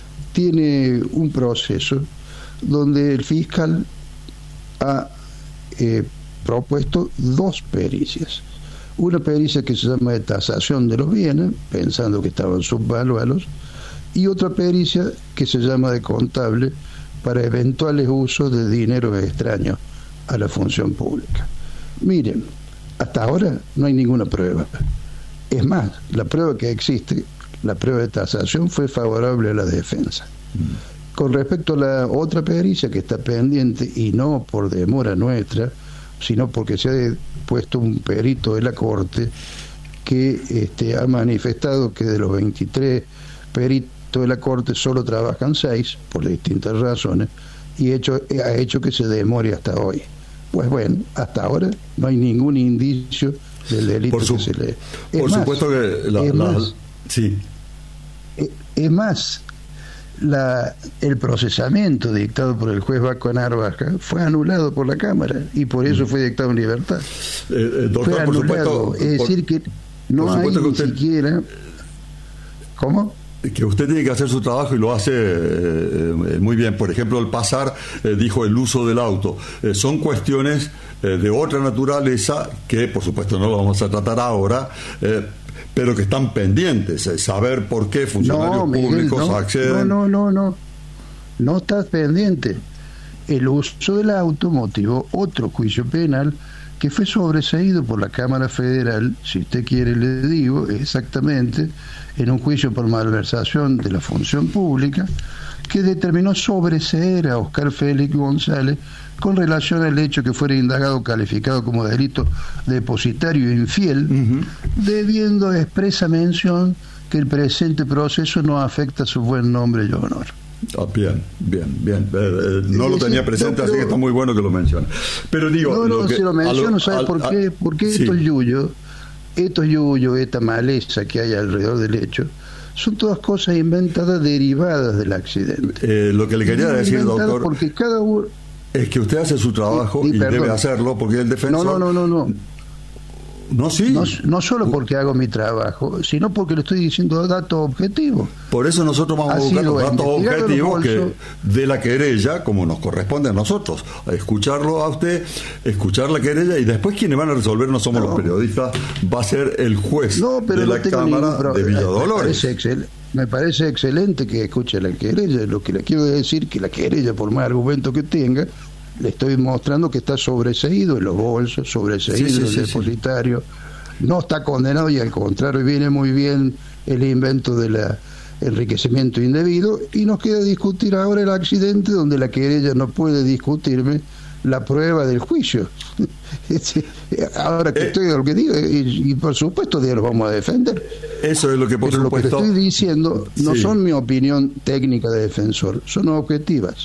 tiene un proceso donde el fiscal ha eh, propuesto dos pericias. Una pericia que se llama de tasación de los bienes, pensando que estaban subvaluados, y otra pericia que se llama de contable para eventuales usos de dinero extraño a la función pública. Miren, hasta ahora no hay ninguna prueba. Es más, la prueba que existe, la prueba de tasación, fue favorable a la defensa. Mm. Con respecto a la otra pericia que está pendiente, y no por demora nuestra, sino porque se ha puesto un perito de la Corte que este, ha manifestado que de los veintitrés peritos de la Corte solo trabajan seis, por distintas razones, y hecho, ha hecho que se demore hasta hoy. Pues bueno, hasta ahora no hay ningún indicio del delito por su, que se le... Es por más, supuesto que... La, es, la, más, sí. es, es más, La, el procesamiento dictado por el juez Vasco Narvaja fue anulado por la Cámara y por eso fue dictado en libertad. Eh, eh, doctor, fue por anulado, supuesto, es por, decir que no hay que ni usted, siquiera... ¿Cómo? Que usted tiene que hacer su trabajo y lo hace eh, muy bien. Por ejemplo, al pasar, eh, dijo el uso del auto. Eh, son cuestiones eh, de otra naturaleza que, por supuesto, no lo vamos a tratar ahora, eh, pero que están pendientes, eh, saber por qué funcionarios no, Miguel, públicos no, acceden. No, no, no, no, no está pendiente. El uso del auto motivó otro juicio penal que fue sobreseído por la Cámara Federal, si usted quiere le digo exactamente, en un juicio por malversación de la función pública, que determinó sobreseer a Oscar Félix González con relación al hecho que fuera indagado calificado como delito depositario infiel, uh-huh. debiendo expresa mención que el presente proceso no afecta su buen nombre y honor. Ah, bien, bien, bien. Eh, eh, no lo tenía presente, no, pero, así que está muy bueno que lo mencione. Pero digo, no, no, lo que, si lo menciono, ¿sabes por qué? Porque sí. estos yuyos, estos yuyos, esta maleza que hay alrededor del hecho, son todas cosas inventadas derivadas del accidente. Eh, lo que le quería decir, doctor, porque cada uno es que usted hace su trabajo y, y, y debe hacerlo, porque el defensor... No, no, no, no. no. No, sí. No, no solo porque hago mi trabajo, sino porque le estoy diciendo datos objetivos. Por eso nosotros vamos a buscar los datos objetivos que de la querella, como nos corresponde a nosotros, a escucharlo a usted, escuchar la querella, y después quienes van a resolver no somos no. los periodistas, va a ser el juez no, pero de no la Cámara de Villa Dolores. Me parece, me parece excelente que escuche la querella. Lo que le quiero decir que la querella, por más argumento que tenga, le estoy mostrando que está sobreseído en los bolsos, sobreseído sí, sí, en el sí, depositario, sí. no está condenado, y al contrario viene muy bien el invento del enriquecimiento indebido, y nos queda discutir ahora el accidente, donde la querella no puede discutirme la prueba del juicio. Ahora que eh, estoy lo que digo, y, y por supuesto que lo vamos a defender. Eso es lo que por Pero supuesto... lo que le estoy diciendo no sí. son mi opinión técnica de defensor, son objetivas.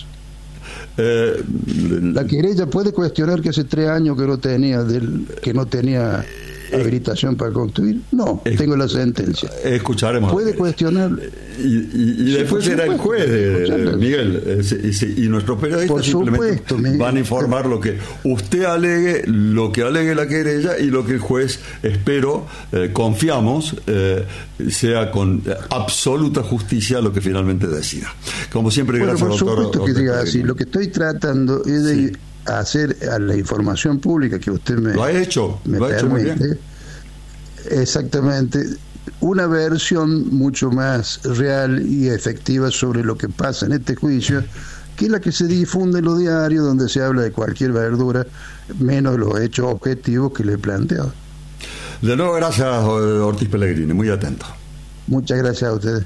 Eh, la querella puede cuestionar que hace tres años que no tenía del, que no tenía eh, habilitación para construir. No, eh, tengo la sentencia. Escucharemos. Puede cuestionar. Y, y, y sí, después será el juez, de, Miguel. Eh, y, y nuestros periodistas por simplemente supuesto, Miguel. van a informar lo que usted alegue, lo que alegue la querella, y lo que el juez, espero, eh, confiamos, eh, sea con absoluta justicia lo que finalmente decida. Como siempre, bueno, gracias, por doctor. Por supuesto que diga así. Lo que estoy tratando es de sí. hacer a la información pública que usted me, lo ha hecho, me lo ha permite, hecho muy bien. Exactamente, una versión mucho más real y efectiva sobre lo que pasa en este juicio, que es la que se difunde en los diarios, donde se habla de cualquier verdura, menos los hechos objetivos que le he planteado. De nuevo, gracias, Ortiz Pellegrini, muy atento. Muchas gracias a ustedes.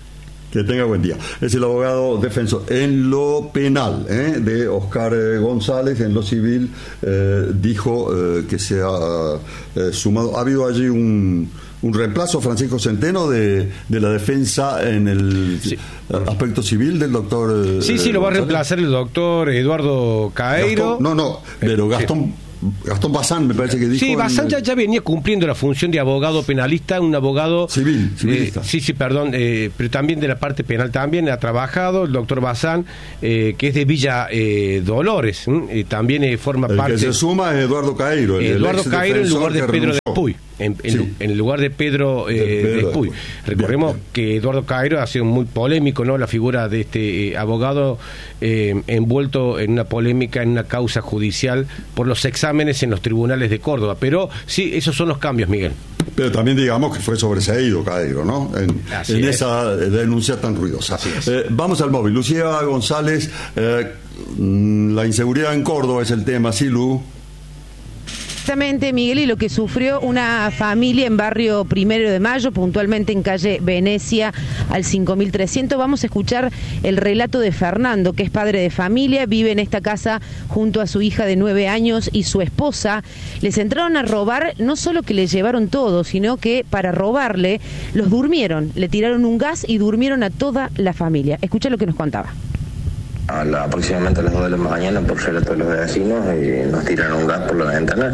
Que tenga buen día. Es el abogado defensor en lo penal ¿eh? de Oscar eh, González. En lo civil eh, dijo eh, que se ha eh, sumado. Ha habido allí un, un reemplazo, Francisco Centeno, de, de la defensa en el sí. aspecto civil del doctor. Eh, sí, sí, lo va a reemplazar el doctor Eduardo Caeiro. Gastón, no, no, pero Gastón. Sí. Gastón Bazán, me parece que dijo. Sí, Bazán ya, ya venía cumpliendo la función de abogado penalista, un abogado civil, civilista. Eh, sí, sí, perdón, eh, pero también de la parte penal también ha trabajado el doctor Bazán, eh, que es de Villa eh, Dolores, eh, también eh, forma el parte. El que se suma es Eduardo Caeiro. El Eduardo Caeiro en lugar de Pedro Despuy. En, en, sí. en el lugar de Pedro, eh, de Pedro Despuy. Despuy. Recordemos bien, bien. que Eduardo Caeiro ha sido muy polémico, ¿no? La figura de este eh, abogado eh, envuelto en una polémica, en una causa judicial por los exámenes en los tribunales de Córdoba. Pero sí, esos son los cambios, Miguel. Pero también digamos que fue sobreseído Caeiro, ¿no? En, en esa denuncia tan ruidosa. Eh, vamos al móvil. Lucía González, eh, la inseguridad en Córdoba es el tema, ¿sí, Lu? Exactamente, Miguel, y lo que sufrió una familia en barrio Primero de Mayo, puntualmente en calle Venecia al cinco mil trescientos. Vamos a escuchar el relato de Fernando, que es padre de familia, vive en esta casa junto a su hija de nueve años y su esposa. Les entraron a robar, no solo que les llevaron todo, sino que para robarle los durmieron, le tiraron un gas y durmieron a toda la familia. Escucha lo que nos contaba. A la, aproximadamente a las dos de la mañana, por relato de los vecinos, eh, nos tiraron un gas por la ventana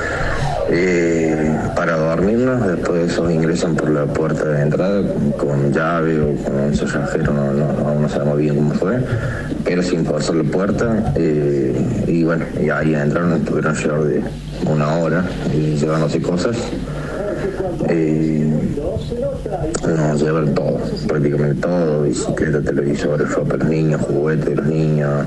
eh, para dormirnos. Después de eso ingresan por la puerta de entrada con llave o con un cerrajero, no, no, no, no sabemos bien cómo fue, pero sin forzar la puerta eh, y bueno, y ahí entraron, estuvieron alrededor de una hora y llevándose cosas. Eh, nos llevan todo, prácticamente todo, bicicleta, televisores, ropa de los niños, juguetes de los niños,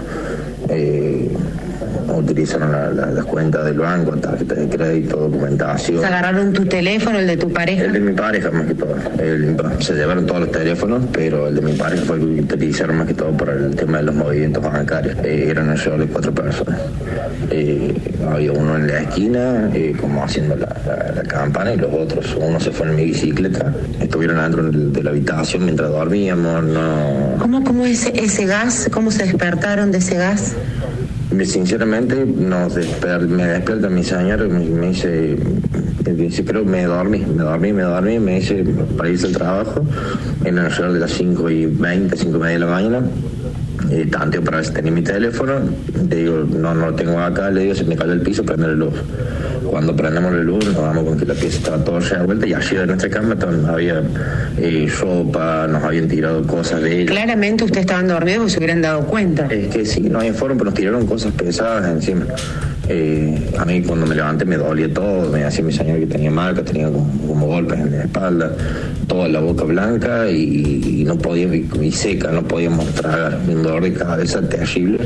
eh, utilizaron la, la, las cuentas del banco, tarjetas de crédito, documentación. ¿Se agarraron tu teléfono, el de tu pareja? El de mi pareja más que todo. El, se llevaron todos los teléfonos, pero el de mi pareja fue el que utilizaron más que todo por el tema de los movimientos bancarios. Eh, eran alrededor de cuatro personas. Eh, había uno en la esquina, eh, como haciendo la, la, la campana, y los otros, uno se fue en mi bicicleta, estuvieron adentro de la habitación mientras dormíamos. No. ¿Cómo, cómo ese, ese gas? ¿Cómo se despertaron de ese gas? Sinceramente, nos desper me despierta mi señor y me, me dice, me dice, creo que me dormí, me dormí, me dormí, me dice, para irse al trabajo, en alrededor de las cinco y veinte, cinco y media de la mañana. Eh, tanteo para ver si tenía mi teléfono, le digo, no, no lo tengo acá, le digo, se me cayó el piso, prende la luz. Cuando prendemos la luz, nos damos con que la pieza estaba toda revuelta y allí de nuestra cama había eh, ropa, nos habían tirado cosas de ella. Claramente ustedes estaban dormidos o se hubieran dado cuenta. Es que sí, no hay forma, pero nos tiraron cosas pesadas encima. Eh, a mí cuando me levanté me dolía todo, me hacía mi señor que tenía marcas, tenía como, como golpes en la espalda, toda la boca blanca y, y no podía, y seca, no podíamos tragar, un dolor de cabeza terrible,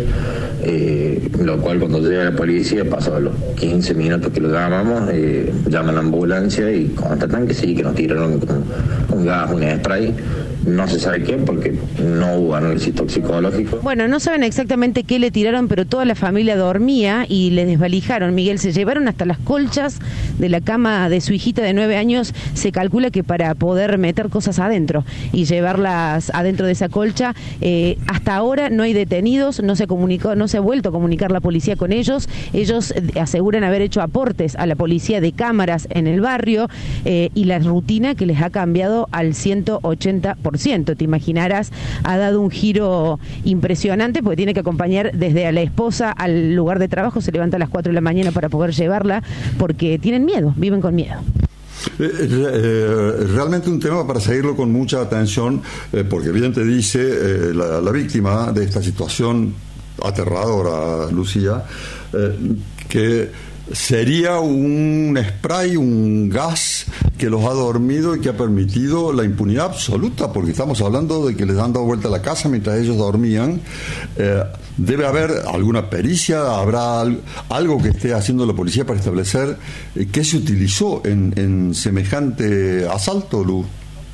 eh, lo cual cuando llega la policía, pasó a los quince minutos que lo llamamos, eh, llaman a la ambulancia y constatan que sí, que nos tiraron un, un gas, un spray. No se sabe qué, porque no hubo análisis toxicológico. Bueno, no saben exactamente qué le tiraron, pero toda la familia dormía y le desvalijaron. Miguel, se llevaron hasta las colchas de la cama de su hijita de nueve años. Se calcula que para poder meter cosas adentro y llevarlas adentro de esa colcha, eh, hasta ahora no hay detenidos, no se comunicó, no se ha vuelto a comunicar la policía con ellos. Ellos aseguran haber hecho aportes a la policía de cámaras en el barrio eh, y la rutina que les ha cambiado al ciento ochenta por ciento. Te imaginarás, ha dado un giro impresionante porque tiene que acompañar desde a la esposa al lugar de trabajo, se levanta a las cuatro de la mañana para poder llevarla porque tienen miedo, viven con miedo. Eh, eh, realmente un tema para seguirlo con mucha atención, eh, porque bien te dice eh, la, la víctima de esta situación aterradora, Lucía, eh, que sería un spray, un gas que los ha dormido y que ha permitido la impunidad absoluta, porque estamos hablando de que les han dado vuelta a la casa mientras ellos dormían. Eh, debe haber alguna pericia, habrá algo que esté haciendo la policía para establecer eh, qué se utilizó en, en semejante asalto, Lu.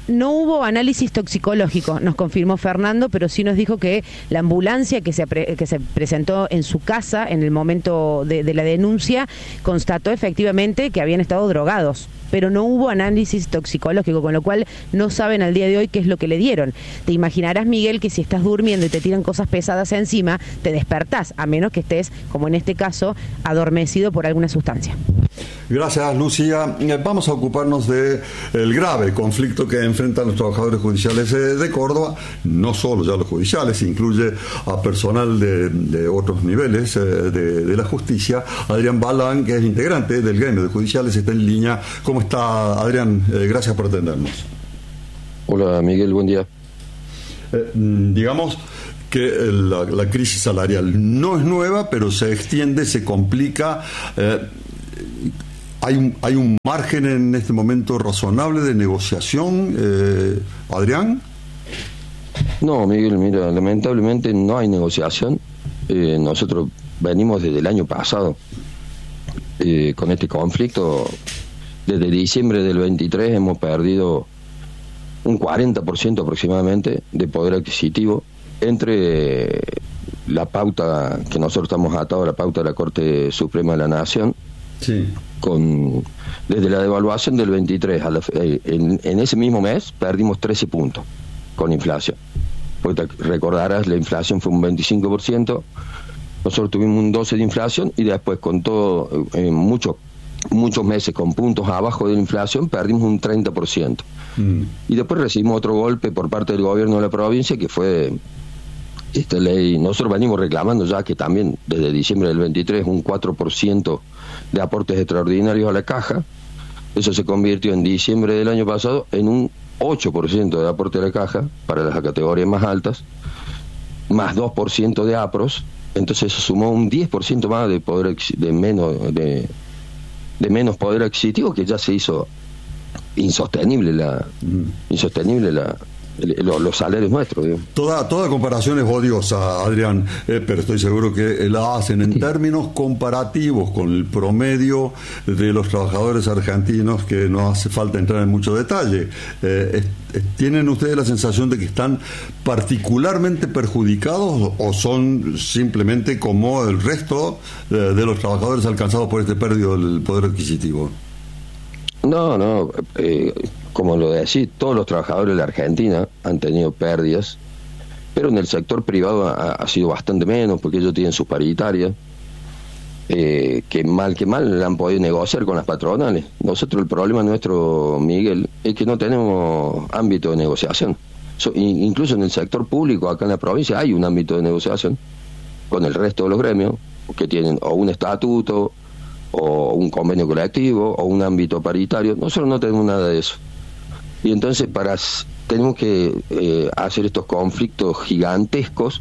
No hubo análisis toxicológico, nos confirmó Fernando, pero sí nos dijo que la ambulancia que se, pre- que se presentó en su casa en el momento de, de la denuncia constató efectivamente que habían estado drogados, pero no hubo análisis toxicológico, con lo cual no saben al día de hoy qué es lo que le dieron. Te imaginarás, Miguel, que si estás durmiendo y te tiran cosas pesadas encima, te despertás, a menos que estés, como en este caso, adormecido por alguna sustancia. Gracias, Lucía. Vamos a ocuparnos de el grave conflicto que enfrentan los trabajadores judiciales de Córdoba, no solo ya los judiciales, incluye a personal de, de otros niveles de, de la justicia. Adrián Balán, que es integrante del gremio de judiciales, está en línea. ¿Cómo está, Adrián? Eh, gracias por atendernos. Hola, Miguel, buen día. Eh, digamos que la, la crisis salarial no es nueva, pero se extiende, se complica. Eh, ¿Hay un, ¿Hay un margen en este momento razonable de negociación, eh, Adrián? No, Miguel, mira, lamentablemente no hay negociación. Eh, nosotros venimos desde el año pasado eh, con este conflicto. Desde diciembre del veintitrés hemos perdido un cuarenta por ciento aproximadamente de poder adquisitivo entre la pauta que nosotros estamos atados a la pauta de la Corte Suprema de la Nación. Sí. Con, desde la devaluación del veintitrés a la, eh, en, en ese mismo mes perdimos trece puntos con inflación. Porque te recordarás, la inflación fue un veinticinco por ciento, nosotros tuvimos un doce por ciento de inflación y después con todo, eh, muchos muchos meses con puntos abajo de la inflación, perdimos un treinta por ciento. Mm. Y después recibimos otro golpe por parte del gobierno de la provincia, que fue esta ley. Nosotros venimos reclamando ya que también desde diciembre del veintitrés un cuatro por ciento de aportes extraordinarios a la caja. Eso se convirtió en diciembre del año pasado en un ocho por ciento de aporte a la caja para las categorías más altas, más dos por ciento de APROS. Entonces eso sumó un diez por ciento más de poder de menos de, de menos poder adquisitivo, que ya se hizo insostenible la mm. insostenible la Los, los salarios nuestros. Digo. Toda toda comparación es odiosa, Adrián, eh, pero estoy seguro que la hacen en términos comparativos con el promedio de los trabajadores argentinos, que no hace falta entrar en mucho detalle. Eh, es, es, ¿Tienen ustedes la sensación de que están particularmente perjudicados o son simplemente como el resto de, de los trabajadores alcanzados por este pérdida del poder adquisitivo? No, no, eh, como lo decís, todos los trabajadores de la Argentina han tenido pérdidas, pero en el sector privado ha, ha sido bastante menos, porque ellos tienen sus paritarias, eh, que mal que mal han podido negociar con las patronales. Nosotros, el problema nuestro, Miguel, es que no tenemos ámbito de negociación. So, incluso en el sector público, acá en la provincia, hay un ámbito de negociación con el resto de los gremios, que tienen o un estatuto, o un convenio colectivo, o un ámbito paritario. Nosotros no tenemos nada de eso. Y entonces para tenemos que eh, hacer estos conflictos gigantescos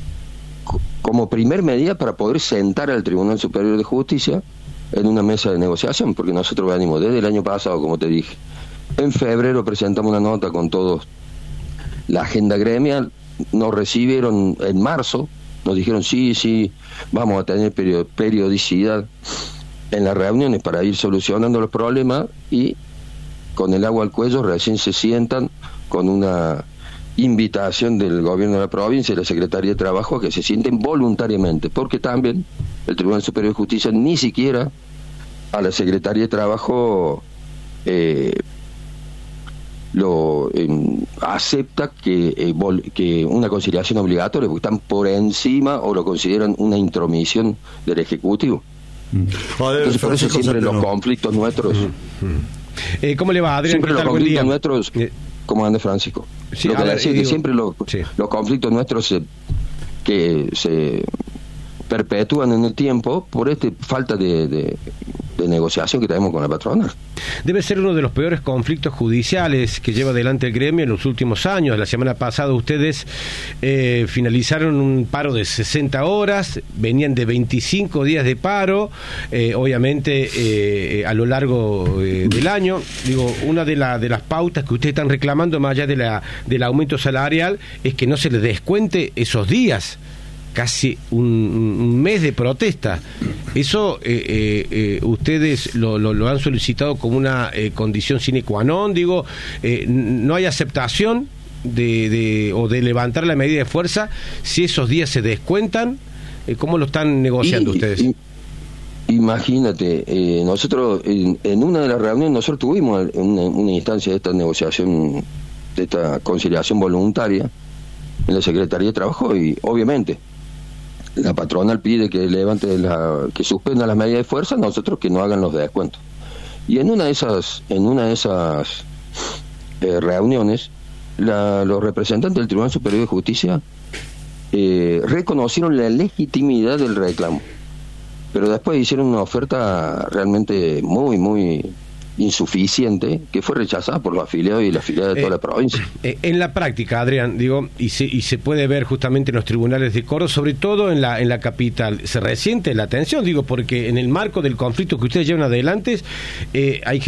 como primer medida para poder sentar al Tribunal Superior de Justicia en una mesa de negociación, porque nosotros venimos desde el año pasado, como te dije. En febrero presentamos una nota con todos la agenda gremial, nos recibieron en marzo, nos dijeron sí, sí, vamos a tener periodicidad en las reuniones para ir solucionando los problemas, y con el agua al cuello recién se sientan con una invitación del gobierno de la provincia y la Secretaría de Trabajo a que se sienten voluntariamente, porque también el Tribunal Superior de Justicia ni siquiera a la Secretaría de Trabajo eh, lo eh, acepta que, eh, vol- que una conciliación obligatoria, porque están por encima o lo consideran una intromisión del Ejecutivo. Entonces, por eso siempre los conflictos nuestros. Eh, ¿Cómo le va, Adrián? Siempre los conflictos nuestros. ¿Cómo anda, Francisco? Sí, lo que ver, decía digo, que siempre los, sí. los conflictos nuestros se, que se perpetúan en el tiempo por esta falta de, de, de negociación que tenemos con la patronal. Debe ser uno de los peores conflictos judiciales que lleva adelante el gremio en los últimos años. La semana pasada ustedes eh, finalizaron un paro de sesenta horas, venían de veinticinco días de paro, eh, obviamente eh, a lo largo eh, del año. Digo, una de, la, de las pautas que ustedes están reclamando, más allá de la, del aumento salarial, es que no se les descuente esos días. casi un, un mes de protesta. Eso eh, eh, eh, ustedes lo, lo, lo han solicitado como una eh, condición sine qua non, digo, eh, no hay aceptación de, de o de levantar la medida de fuerza si esos días se descuentan. Eh, ¿Cómo lo están negociando y, ustedes? Y, imagínate, eh, nosotros en, en una de las reuniones nosotros tuvimos una, una instancia de esta negociación, de esta conciliación voluntaria en la Secretaría de Trabajo, y obviamente la patronal pide que levante la, que suspenda las medidas de fuerza, nosotros que no hagan los descuentos. Y en una de esas, en una de esas eh, reuniones, la, los representantes del Tribunal Superior de Justicia eh, reconocieron la legitimidad del reclamo, pero después hicieron una oferta realmente muy, muy insuficiente, que fue rechazada por los afiliados y la afiliada de toda eh, la provincia. Eh, en la práctica, Adrián, digo, y se, y se puede ver justamente en los tribunales de Córdoba, sobre todo en la en la capital, se resiente la atención, digo, porque en el marco del conflicto que ustedes llevan adelante, eh, hay